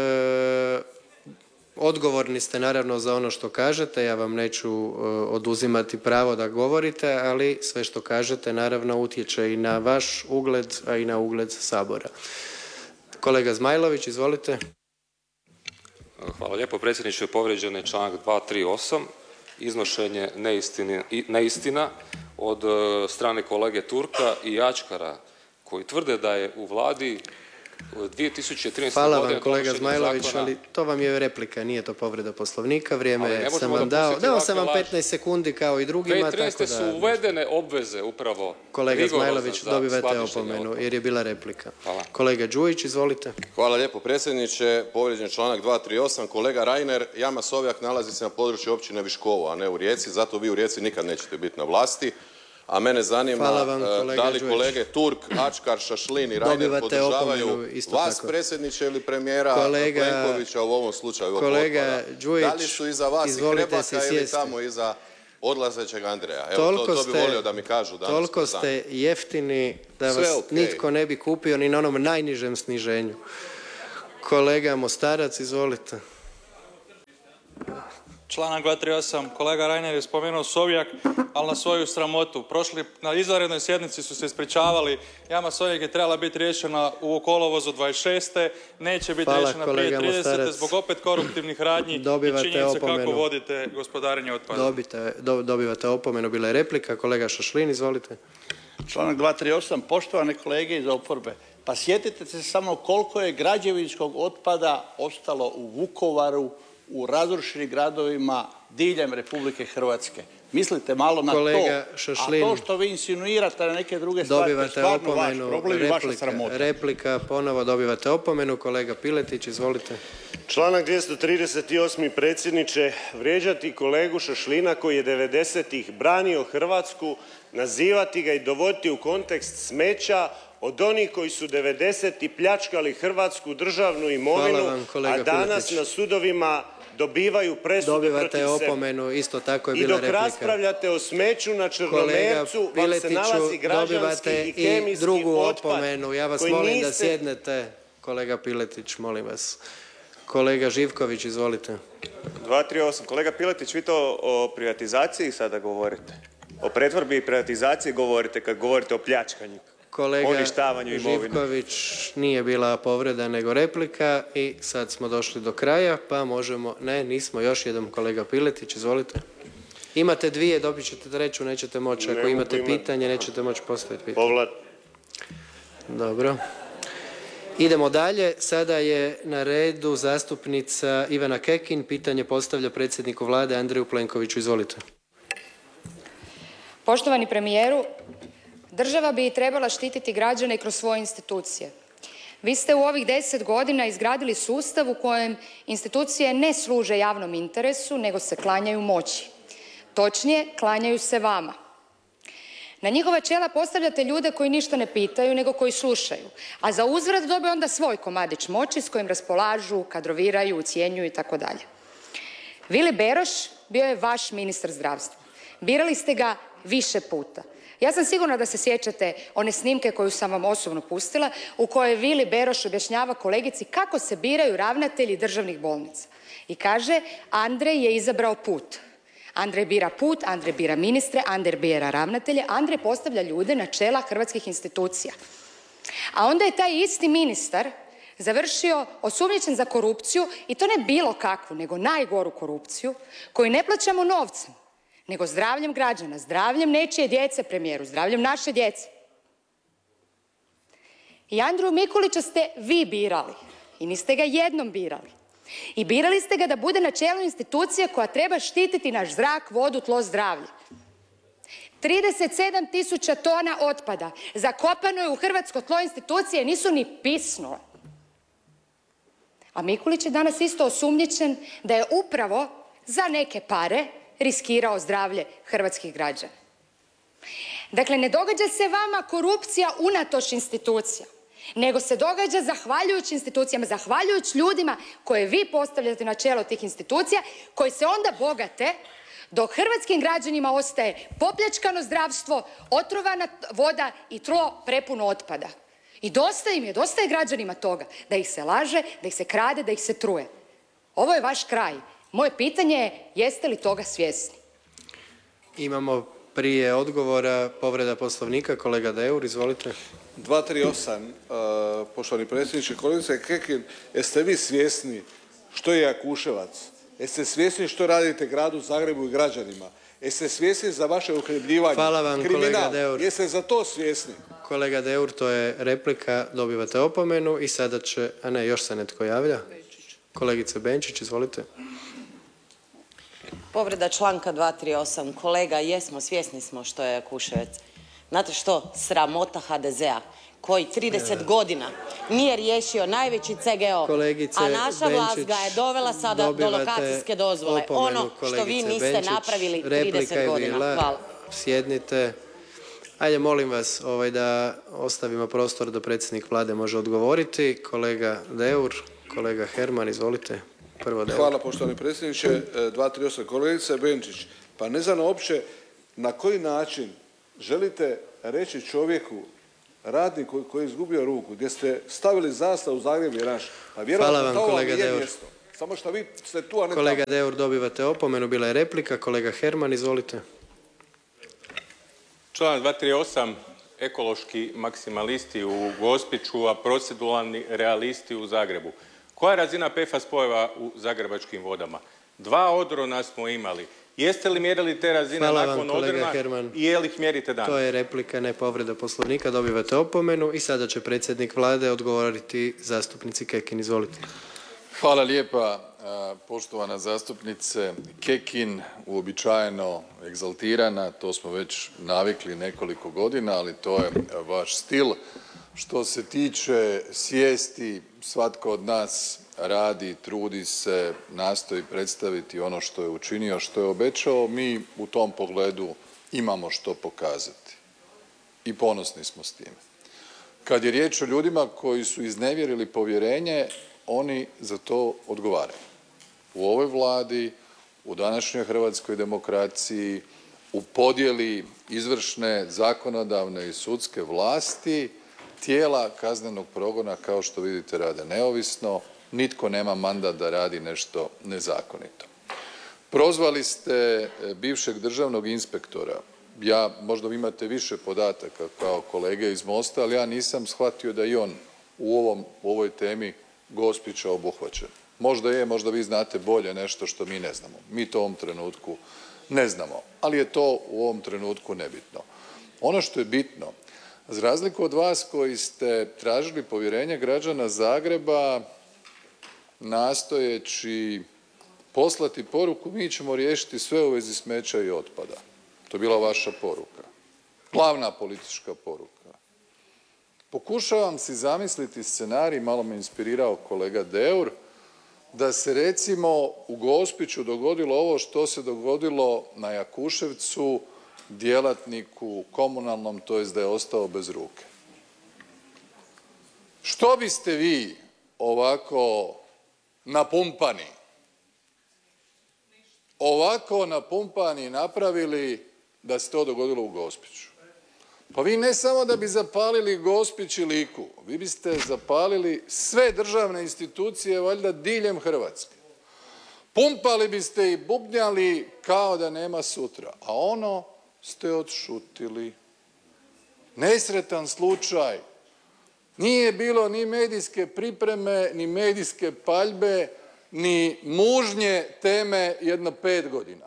odgovorni ste naravno za ono što kažete, ja vam neću oduzimati pravo da govorite, ali sve što kažete naravno utječe i na vaš ugled, a i na ugled Sabora. Kolega Zmajlović, izvolite.
Hvala lijepo predsjedniče. Povrijeđen je članak 238. Iznošenje neistina od strane kolege Turka i Ačkara koji tvrde da je u Vladi 2013.
Hvala
godine
vam kolega
donošenjem
Zmajlović,
zakona-
ali to vam je replika, nije to povreda Poslovnika.
Ali
Vrijeme
ne
sam
možemo
vam
dopustiti
dao
ovakve
sam vam
laži.
15 sekundi kao i drugima, tako
2013. su
da...
uvedene obveze upravo
Kolega
rigorozne
Zmajlović,
za
dobivate
skladištenje
opomenu
otpada.
jer je bila replika.
Hvala.
Kolega Đujić, izvolite.
Hvala lijepo predsjedniče. Povrijeđen članak 238. Kolega Reiner, jama Sovjak nalazi se na području općine Viškovo, a ne u Rijeci, zato vi u Rijeci nikad nećete biti na vlasti. A mene zanima
Hvala vam, kolega
da li
Đujić.
kolege Turk, Ačkar, Šašlin i Reiner
Dobivate
podržavaju
opomenu isto
vas
tako.
predsjedniče ili premijera Plenkovića u ovom slučaju oko
Kolega
otpada?
Đujić,
Da li su iza vas i
izvolite se
Hrebaka ili
sjesti.
tamo iza odlazećeg Andreja? Evo, to bi volio da mi kažu danas.
Toliko
kroz dan.
ste jeftini da
Sve
vas
okej.
nitko ne bi kupio ni na onom najnižem sniženju. Kolega Mostarac, izvolite.
Članak 238. Kolega Reiner je spomenuo Sovjak, ali na svoju sramotu. Na izvanrednoj sjednici su se ispričavali. Jama Sovjak je trebala biti riješena u kolovozu 26. Neće biti
Hvala,
riješena prije
kolega
30.
Mostarac.
zbog opet koruptivnih radnji
Dobivate
i činjenice kako
opomenu.
vodite gospodarenje otpada.
Dobivate opomenu, bila je replika. Kolega Šašlin, izvolite.
Članak 238. Poštovane kolege iz oporbe, pa sjetite se samo koliko je građevinskog otpada ostalo u Vukovaru, u razrušenim gradovima diljem Republike Hrvatske. Mislite malo na
Kolega
to.
Šašlin.
A to što vi insinuirate na neke druge stvari, to je
Dobivate
stvarno vaš
opomenu,
problem i vaša sramota.
replika, ponovo dobivate opomenu. Kolega Piletić, izvolite.
Članak 238. predsjedniče, vrijeđati kolegu Šašlina koji je 90-ih branio Hrvatsku, nazivati ga i dovoditi u kontekst smeća od onih koji su 90-ih pljačkali hrvatsku državnu imovinu,
Hvala vam, kolega
a danas
Piletić.
na sudovima dobivaju presude
Dobivate
protiv sebe.
opomenu, isto tako je
I
bila
dok
replika.
raspravljate o smeću na
Kolega
Črnomercu, vam se
Piletiću,
nalazi građanski
dobivate
i
i
kemijski
drugu
otpad
opomenu. Ja vas
koji
molim da
niste-
sjednete. Kolega Piletić, molim vas. Kolega Živković, izvolite.
238. Kolega Piletić, vi to o privatizaciji sada govorite. O pretvorbi i privatizaciji govorite kad govorite o pljačkanju.
Kolega
Uništavanju imovine.
Živković, nije bila povreda nego replika i sad smo došli do kraja pa možemo, ne nismo, još jedan kolega Piletić, izvolite. Imate dvije, dobit ćete treću, nećete moći, ako
Ne
imate
mogu imati.
pitanje nećete moći postaviti pitanje.
Povlat.
Dobro. Idemo dalje, sada je na redu zastupnica Ivana Kekin, pitanje postavlja predsjedniku vlade Andreju Plenkoviću, izvolite.
Poštovani premijeru, država bi trebala štititi građane kroz svoje institucije. Vi ste u ovih 10 godina izgradili sustav u kojem institucije ne služe javnom interesu, nego se klanjaju moći. Točnije, klanjaju se vama. Na njihova čela postavljate ljude koji ništa ne pitaju, nego koji slušaju. A za uzvrat dobe onda svoj komadić moći s kojim raspolažu, kadroviraju, ucjenjuju i tako dalje. Vili Beroš bio je vaš ministar zdravstva. Birali ste ga više puta. Ja sam sigurna da se sjećate one snimke koju sam vam osobno pustila, u kojoj Vili Beroš objašnjava kolegici kako se biraju ravnatelji državnih bolnica. I kaže, Andrej je izabrao put. Andrej bira put, Andrej bira ministre, Andrej bira ravnatelje, Andrej postavlja ljude na čela hrvatskih institucija. A onda je taj isti ministar završio osumnjičen za korupciju, i to ne bilo kakvu, nego najgoru korupciju, koju ne plaćamo novcem, nego zdravljem građana, zdravljem nečije djece, premijeru, zdravljem naše djece. I Andriju Mikulića ste vi birali i niste ga jednom birali. I birali ste ga da bude na čelu institucije koja treba štititi naš zrak, vodu, tlo, zdravlje. 37.000 tona otpada zakopano je u hrvatsko tlo, institucije nisu ni pisnule. A Mikulić je danas isto osumnjičen da je upravo za neke pare riskirao zdravlje hrvatskih građana. Dakle, ne događa se vama korupcija unatoč institucija, nego se događa zahvaljujući institucijama, zahvaljujući ljudima koje vi postavljate na čelo tih institucija, koji se onda bogate, dok hrvatskim građanima ostaje popljačkano zdravstvo, otrovana voda i tlo prepuno otpada. I dosta im je, dosta je građanima toga, da ih se laže, da ih se krade, da ih se truje. Ovo je vaš kraj. Moje pitanje je, jeste li toga svjesni?
Imamo prije odgovora povreda Poslovnika, kolega Deur, izvolite.
238. Poštovani predsjedniče, kolegice Kekin, jeste vi svjesni što je Jakuševac? Jeste svjesni što radite gradu Zagrebu i građanima? Jeste svjesni za vaše uhljebljivanje?
Hvala vam, kolega
kriminal?
Deur.
Jeste za to svjesni?
Kolega Deur, to je replika, dobivate opomenu i sada će, a ne, još se netko javlja. Kolegice Benčić, izvolite.
Povreda članka 238. Kolega, jesmo, svjesni smo što je Jakuševec. Znate što? Sramota HDZ-a koji 30 godina nije riješio najveći CGO, a naša vlast ga je dovela sada do lokacijske dozvole. Ono što vi niste napravili 30 godina. Hvala.
Sjednite. Ajde, molim vas da ostavimo prostor da predsjednik Vlade može odgovoriti. Kolega Deur, kolega Herman, izvolite. Prvo Deur.
Hvala poštovani predsjedniče. 238. Kolegice Benčić, pa ne znam uopće na koji način želite reći čovjeku, radniku koji je izgubio ruku, gdje ste stavili zastavu Zagreb je naš. Pa vjerojatno to vam je mjesto. Samo što vi ste tu, a ne
Kolega
tamo.
Deur, dobivate opomenu, bila je replika. Kolega Herman, izvolite.
Članak 238. Ekološki maksimalisti u Gospiću, a proceduralni realisti u Zagrebu. Koja je razina PFAS spojeva u zagrebačkim vodama? 2 odrona smo imali. Jeste li mjerili te razine nakon odrona i je li ih mjerite danas?
To je replika, ne povreda Poslovnika. Dobivate opomenu i sada će predsjednik Vlade odgovoriti zastupnici Kekin. Izvolite.
Hvala lijepa poštovana zastupnice Kekin, uobičajeno egzaltirana, to smo već navikli nekoliko godina, ali to je vaš stil. Što se tiče svijesti, svatko od nas radi, trudi se, nastoji predstaviti ono što je učinio, što je obećao. Mi u tom pogledu imamo što pokazati i ponosni smo s time. Kad je riječ o ljudima koji su iznevjerili povjerenje, oni za to odgovaraju. U ovoj Vladi, u današnjoj hrvatskoj demokraciji, u podjeli izvršne, zakonodavne i sudske vlasti, tijela kaznenog progona, kao što vidite, rade neovisno. Nitko nema mandat da radi nešto nezakonito. Prozvali ste bivšeg državnog inspektora. Možda vi imate više podataka kao kolege iz Mosta, ali ja nisam shvatio da i on u ovoj temi Gospića obuhvaćen. Možda je, možda vi znate bolje nešto što mi ne znamo. Mi to u ovom trenutku ne znamo, ali je to u ovom trenutku nebitno. Ono što je bitno, za razliku od vas koji ste tražili povjerenje građana Zagreba nastojeći poslati poruku mi ćemo riješiti sve u vezi smeća i otpada. To je bila vaša poruka. Glavna politička poruka. Pokušavam si zamisliti scenarij, malo me inspirirao kolega Deur, da se recimo u Gospiću dogodilo ovo što se dogodilo na Jakuševcu djelatniku komunalnom, to jest da je ostao bez ruke. Što biste vi ovako napumpani napravili da se to dogodilo u Gospiću? Pa vi ne samo da bi zapalili Gospić i Liku, vi biste zapalili sve državne institucije valjda diljem Hrvatske. Pumpali biste i bubnjali kao da nema sutra, a ono ste odšutili. Nesretan slučaj. Nije bilo ni medijske pripreme, ni medijske paljbe, ni mužnje teme jedno 5 godina.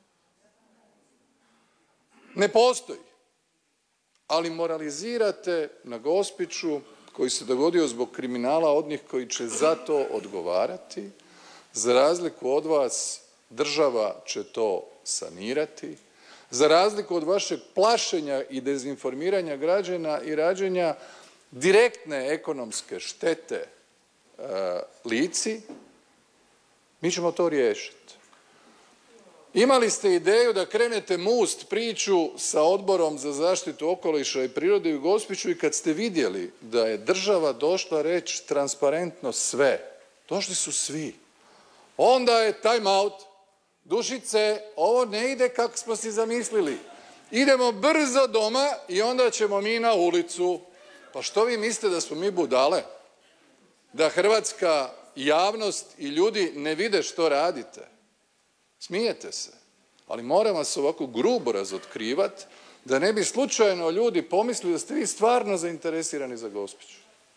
Ne postoji. Ali moralizirate na Gospiću koji se dogodio zbog kriminala onih koji će za to odgovarati. Za razliku od vas, država će to sanirati. Za razliku od vašeg plašenja i dezinformiranja građana i rađenja direktne ekonomske štete Lici, mi ćemo to riješiti. Imali ste ideju da krenete must priču sa Odborom za zaštitu okoliša i prirode u Gospiću i kad ste vidjeli da je država došla reći transparentno sve, došli su svi, onda je time out. Dušice, ovo ne ide kako smo si zamislili. Idemo brzo doma i onda ćemo mi na ulicu. Pa što vi mislite da smo mi budale? Da hrvatska javnost i ljudi ne vide što radite? Smijete se, ali moram vas ovako grubo razotkrivati da ne bi slučajno ljudi pomislili da ste vi stvarno zainteresirani za Gospić.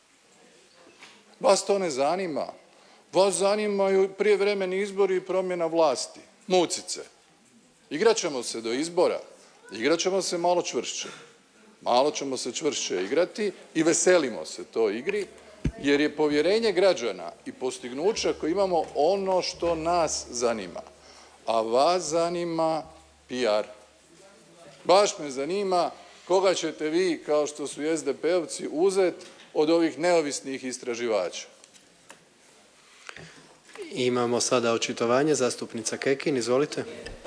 Vas to ne zanima. Vas zanimaju prijevremeni izbori i promjena vlasti. Mucice. Igrat ćemo se do izbora. Igrat ćemo se malo čvršće. Malo ćemo se čvršće igrati i veselimo se toj igri jer je povjerenje građana i postignuća koje imamo ono što nas zanima, a vas zanima PR. Baš me zanima koga ćete vi, kao što su i SDP-ovci, uzeti od ovih neovisnih istraživača.
Imamo sada očitovanje, zastupnica Kekin, izvolite.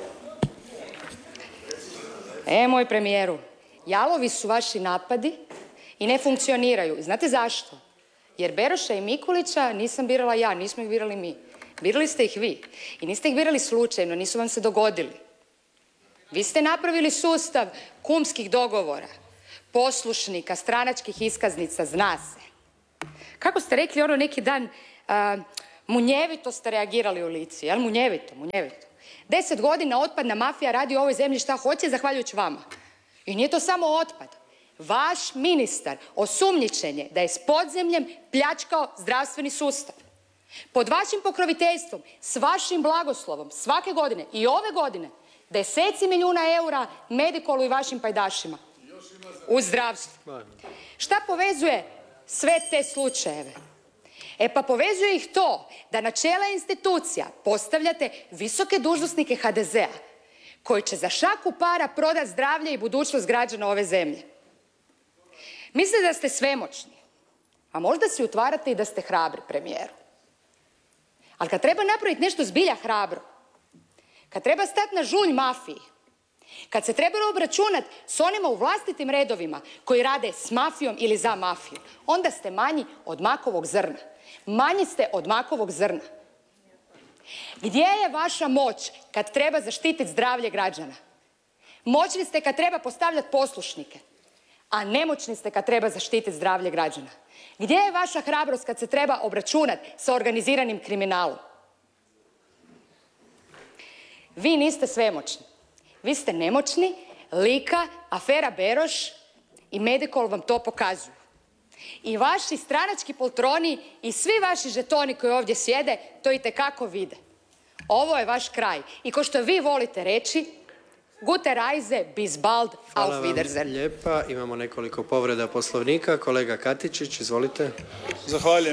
Moj premijeru, jalovi su vaši napadi i ne funkcioniraju. Znate zašto? Jer Beroša i Mikulića nisam birala ja, nismo ih birali mi. Birali ste ih vi. I niste ih birali slučajno, nisu vam se dogodili. Vi ste napravili sustav kumskih dogovora, poslušnika, stranačkih iskaznica, zna se. Kako ste rekli ono neki dan, munjevito ste reagirali u Lici, jel? Munjevito. 10 godina otpadna mafija radi u ovoj zemlji šta hoće zahvaljujući vama. I nije to samo otpad. Vaš ministar osumnjičen je da je s podzemljem pljačkao zdravstveni sustav. Pod vašim pokroviteljstvom, s vašim blagoslovom, svake godine i ove godine, deseci milijuna eura Medikolu i vašim pajdašima u zdravstvu. Šta povezuje sve te slučajeve? Pa povezuje ih to da na čela institucija postavljate visoke dužnosnike HDZ-a koji će za šaku para prodati zdravlje i budućnost građana ove zemlje. Mislite da ste svemoćni, a možda si utvarate i da ste hrabri, premijeru. Ali kad treba napraviti nešto zbilja hrabro, kad treba stati na žulj mafiji, kad se treba obračunati s onima u vlastitim redovima koji rade s mafijom ili za mafiju, onda ste manji od makovog zrna. Manji ste od makovog zrna. Gdje je vaša moć kad treba zaštititi zdravlje građana? Moćni ste kad treba postavljati poslušnike, a nemoćni ste kad treba zaštititi zdravlje građana. Gdje je vaša hrabrost kad se treba obračunati sa organiziranim kriminalom? Vi niste svemoćni. Vi ste nemoćni, Lika, afera Beroš i Medikol vam to pokazuju. I vaši stranački poltroni i svi vaši žetoni koji ovdje sjede to itekako vide. Ovo je vaš kraj. I ko što vi volite reći, gute Reise, bis bald, auf Wiedersehen.
Hvala vam lijepa. Imamo nekoliko povreda Poslovnika. Kolega Katičić, izvolite.
Zahvaljujem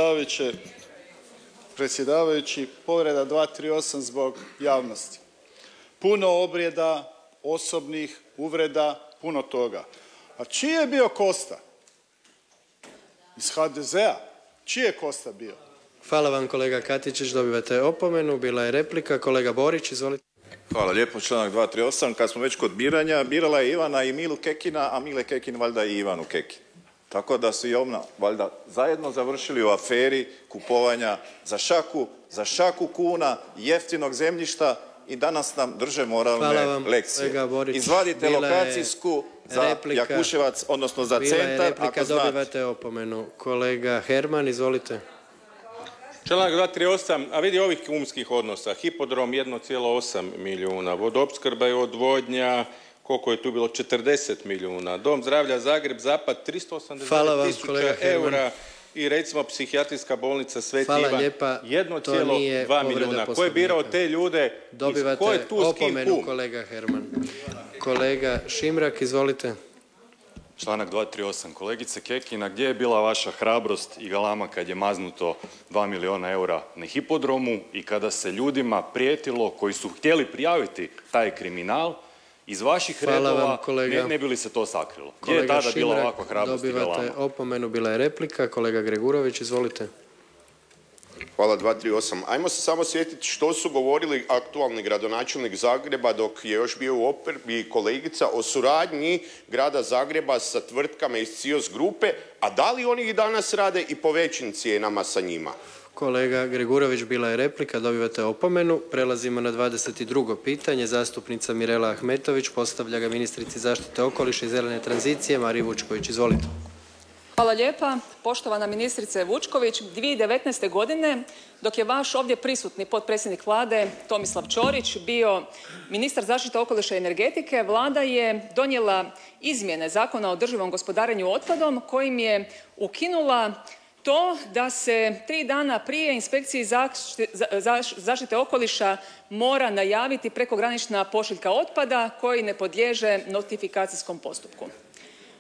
predsjedavajući. Povreda 238 zbog javnosti. Puno objeda, osobnih uvreda, puno toga. A čiji je bio Kosta? Iz HDZ-a? Čiji je Kosta bio?
Hvala vam kolega Katičić, dobivate opomenu. Bila je replika. Kolega Borić, izvolite.
Hvala lijepo, članak 238. Kad smo već kod biranja, birala je Ivana i Milu Kekina, a Mile Kekin valjda i Ivanu Kekin. Tako da su i ona valjda zajedno završili u aferi kupovanja za šaku kuna, jeftinog zemljišta i danas nam drže moralne lekcije. Izvadite lokacijsku za Jakuševac, odnosno za centar.
Bila je replika, dobivate opomenu. Kolega Herman, izvolite.
Članak 238, a vidi ovih kumskih odnosa. Hipodrom 1,8 milijuna, vodoopskrba i odvodnja, koliko je tu bilo, 40 milijuna, Dom zdravlja Zagreb Zapad 380.000 eura i recimo psihijatrijska bolnica Sveti Ivan 1,2 milijuna. Ko je birao te ljude?
Dobivate opomenu, kolega Herman. Kolega Šimrak, izvolite.
Članak 238. Kolegice Kekin, gdje je bila vaša hrabrost i galama kad je maznuto 2 milijuna eura na hipodromu i kada se ljudima prijetilo koji su htjeli prijaviti taj kriminal iz vaših redova, ne bi li se to sakrilo? Gdje je tada bila ovakva hrabrost i galama?
Dobivate opomenu, bila je replika. Kolega Gregurović, izvolite.
Hvala, 238. Ajmo se samo sjetiti što su govorili aktualni gradonačelnik Zagreba dok je još bio u oporbi kolegica o suradnji grada Zagreba sa tvrtkama iz CIOS grupe, a da li oni i danas rade i po većim cijenama sa njima?
Kolega Gregurović, bila je replika, dobivate opomenu. Prelazimo na 22. pitanje. Zastupnica Mirela Ahmetović postavlja ga ministrici zaštite okoliša i zelene tranzicije Mariji Vučković. Izvolite.
Hvala lijepa. Poštovana ministrice Vučković, 2019. godine dok je vaš ovdje prisutni potpredsjednik Vlade Tomislav Ćorić bio ministar zaštite okoliša i energetike, Vlada je donijela izmjene Zakona o održivom gospodarenju otpadom kojim je ukinula to da se 3 dana prije inspekciji zaštite okoliša mora najaviti prekogranična pošiljka otpada koji ne podliježe notifikacijskom postupku.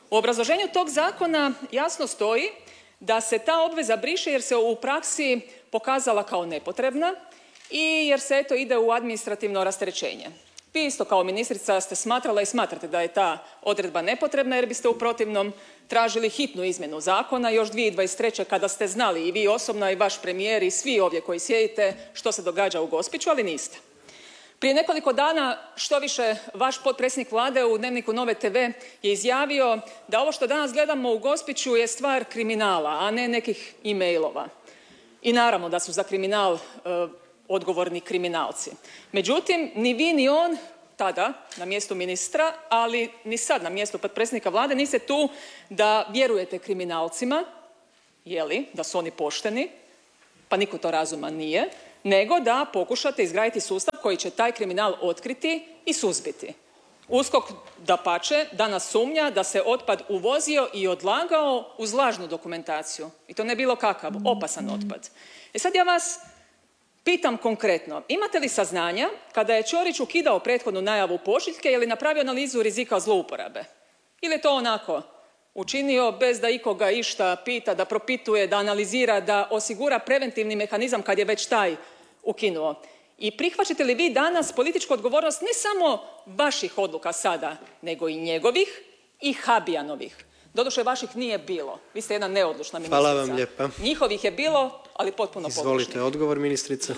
U obrazloženju tog zakona jasno stoji da se ta obveza briše jer se u praksi pokazala kao nepotrebna i jer se eto ide u administrativno rasterećenje. Vi isto kao ministrica ste smatrala i smatrate da je ta odredba nepotrebna jer biste u protivnom tražili hitnu izmjenu zakona još 2023. kada ste znali i vi osobno i vaš premijer i svi ovdje koji sjedite što se događa u Gospiću, ali niste. Prije nekoliko dana, štoviše, vaš potpredsjednik Vlade u Dnevniku Nove TV je izjavio da ovo što danas gledamo u Gospiću je stvar kriminala, a ne nekih e-mailova. I naravno da su za kriminal odgovorni kriminalci. Međutim, ni vi ni on tada na mjestu ministra, ali ni sad na mjestu potpredsjednika Vlade niste tu da vjerujete kriminalcima, da su oni pošteni, pa niko to razuman nije, nego da pokušate izgraditi sustav koji će taj kriminal otkriti i suzbiti. USKOK dapače danas sumnja da se otpad uvozio i odlagao uz lažnu dokumentaciju. I to ne bilo kakav, opasan otpad. Sad ja vas pitam konkretno, imate li saznanja kada je Ćorić ukidao prethodnu najavu pošiljke, je li napravio analizu rizika zlouporabe? Ili je to onako učinio bez da ikoga išta pita, da propituje, da analizira, da osigura preventivni mehanizam kad je već taj ukinuo? I prihvaćate li vi danas političku odgovornost ne samo vaših odluka sada, nego i njegovih i Habijanovih? Doduše, vaših nije bilo. Vi ste jedna neodlučna ministrica.
Hvala vam lijepa.
Njihovih je bilo, ali potpuno pogrešnih.
Izvolite odgovor, ministrica.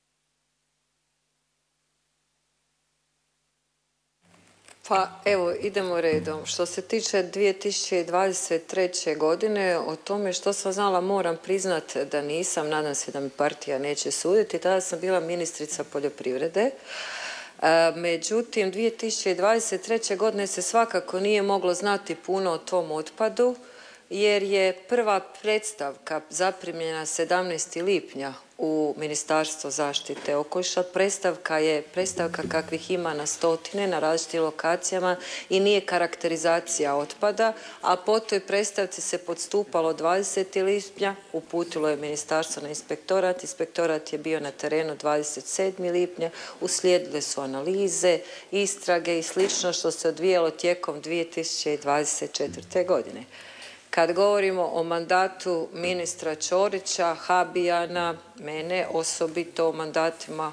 Pa evo, idemo redom. Što se tiče 2023. godine, o tome što sam znala moram priznat da nisam, nadam se da mi partija neće suditi, tada sam bila ministrica poljoprivrede. Međutim, 2023. godine se svakako nije moglo znati puno o tom otpadu, jer je prva predstavka zaprimljena 17. lipnja u Ministarstvo zaštite okoliša. Predstavka je predstavka kakvih ima na stotine, na različitim lokacijama i nije karakterizacija otpada, a po toj predstavci se podstupalo 20. lipnja, uputilo je ministarstvo na inspektorat, inspektorat je bio na terenu 27. lipnja, uslijedile su analize, istrage i slično što se odvijalo tijekom 2024. godine. Kad govorimo o mandatu ministra Ćorića, Habijana, mene osobito o mandatima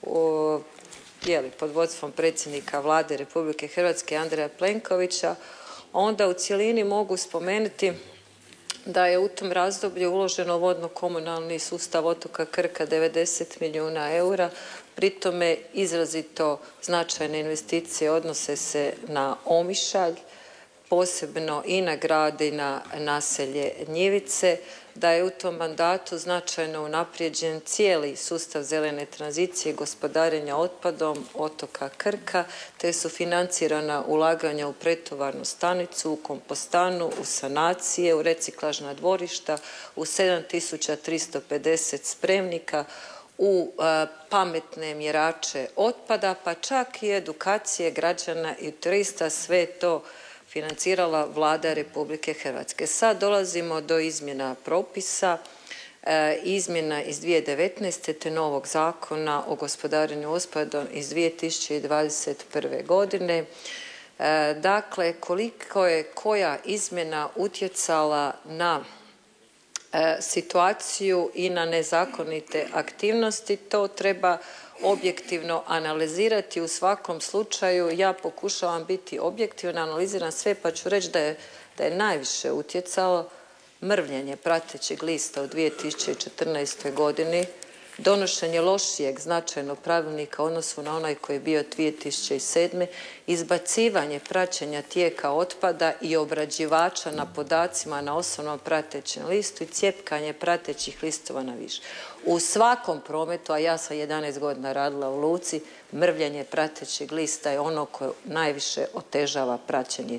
pod vodstvom predsjednika Vlade Republike Hrvatske Andreja Plenkovića, onda u cjelini mogu spomenuti da je u tom razdoblju uloženo vodno-komunalni sustav otoka Krka 90 milijuna eura, pri tome izrazito značajne investicije odnose se na Omišalj, posebno i na grad i na naselje Njivice, da je u tom mandatu značajno unaprijeđen cijeli sustav zelene tranzicije i gospodarenja otpadom otoka Krka, te su financirana ulaganja u pretovarnu stanicu, u kompostanu, u sanacije, u reciklažna dvorišta, u 7350 spremnika, u pametne mjerače otpada, pa čak i edukacije građana i turista, sve to financirala Vlada Republike Hrvatske. Sad dolazimo do izmjena propisa, izmjena iz 2019. te novog zakona o gospodarenju otpadom iz 2021. godine. Dakle, koliko je koja izmjena utjecala na situaciju i na nezakonite aktivnosti, to treba objektivno analizirati. U svakom slučaju ja pokušavam biti objektivna, analiziram sve, pa ću reći da je najviše utjecalo mrvljenje pratećeg lista u 2014. godini, donošenje lošijeg značajnog pravilnika u odnosu na onaj koji je bio 2007. izbacivanje praćenja tijeka otpada i obrađivača na podacima na osnovnom pratećem listu i cjepkanje pratećih listova na više. U svakom prometu, a ja sam 11 godina radila u luci, mrvljenje pratećeg lista je ono koje najviše otežava praćenje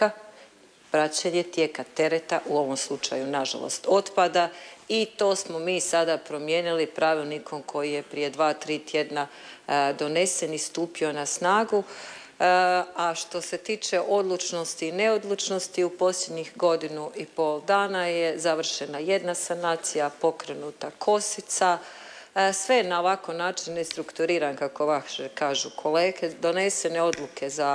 tijeka tereta, u ovom slučaju nažalost otpada, i to smo mi sada promijenili pravilnikom koji je prije 2-3 tjedna donesen i stupio na snagu. A što se tiče odlučnosti i neodlučnosti, u posljednjih 1,5 dana je završena jedna sanacija, pokrenuta Kosica, sve na ovako način nestrukturiran, kako vaše kažu kolege, donesene odluke za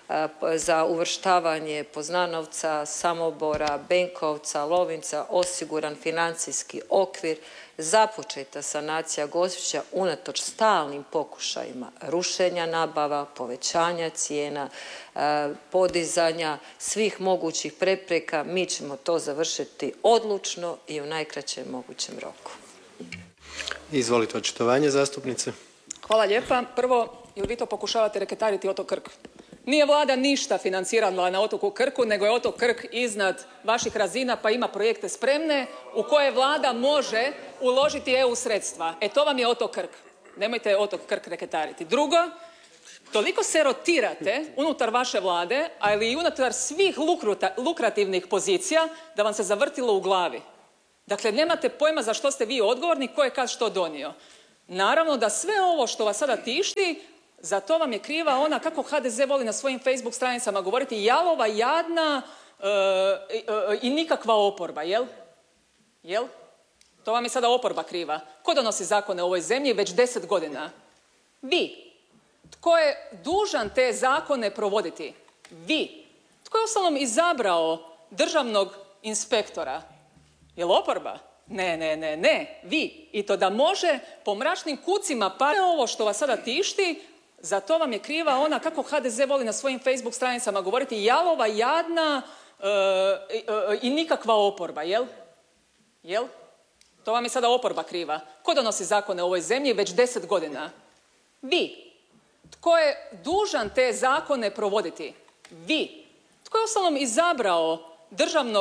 za uvrštavanje Poznanovca, Samobora, Benkovca, Lovinca osiguran financijski okvir, započeta sanacija Gospića unatoč stalnim pokušajima rušenja nabava, povećanja cijena, podizanja svih mogućih prepreka. Mi ćemo to završiti odlučno i u najkraćem mogućem roku.
Izvolite očitovanje zastupnice.
Hvala lijepa. Prvo, jel vi to pokušavate reketariti otok Krk? Nije vlada ništa financirala na otoku Krku, nego je otok Krk iznad vaših razina pa ima projekte spremne u koje vlada može uložiti EU sredstva. E to vam je otok Krk. Nemojte otok Krk reketariti. Drugo, toliko se rotirate unutar vaše vlade, ali i unutar svih lukrativnih pozicija da vam se zavrtilo u glavi. Dakle, nemate pojma za što ste vi odgovorni, ko je kad što donio. Naravno da sve ovo što vas sada tišti, za to vam je kriva ona, kako HDZ voli na svojim Facebook stranicama govoriti, jalova, jadna i nikakva oporba, jel? Jel? To vam je sada oporba kriva. Ko donosi zakone u ovoj zemlji već 10 godina? Vi. Tko je dužan te zakone provoditi? Vi. Tko je uostalom izabrao državnog inspektora? Jel oporba? Ne, vi. I to da može po mračnim kucima pa ovo što vas sada tišti, za to vam je kriva ona, kako HDZ voli na svojim Facebook stranicama govoriti, jalova, jadna i nikakva oporba, jel? Jel? To vam je sada oporba kriva. Ko donosi zakone u ovoj zemlji već 10 godina? Vi. Tko je dužan te zakone provoditi? Vi. Tko je uostalom izabrao državnog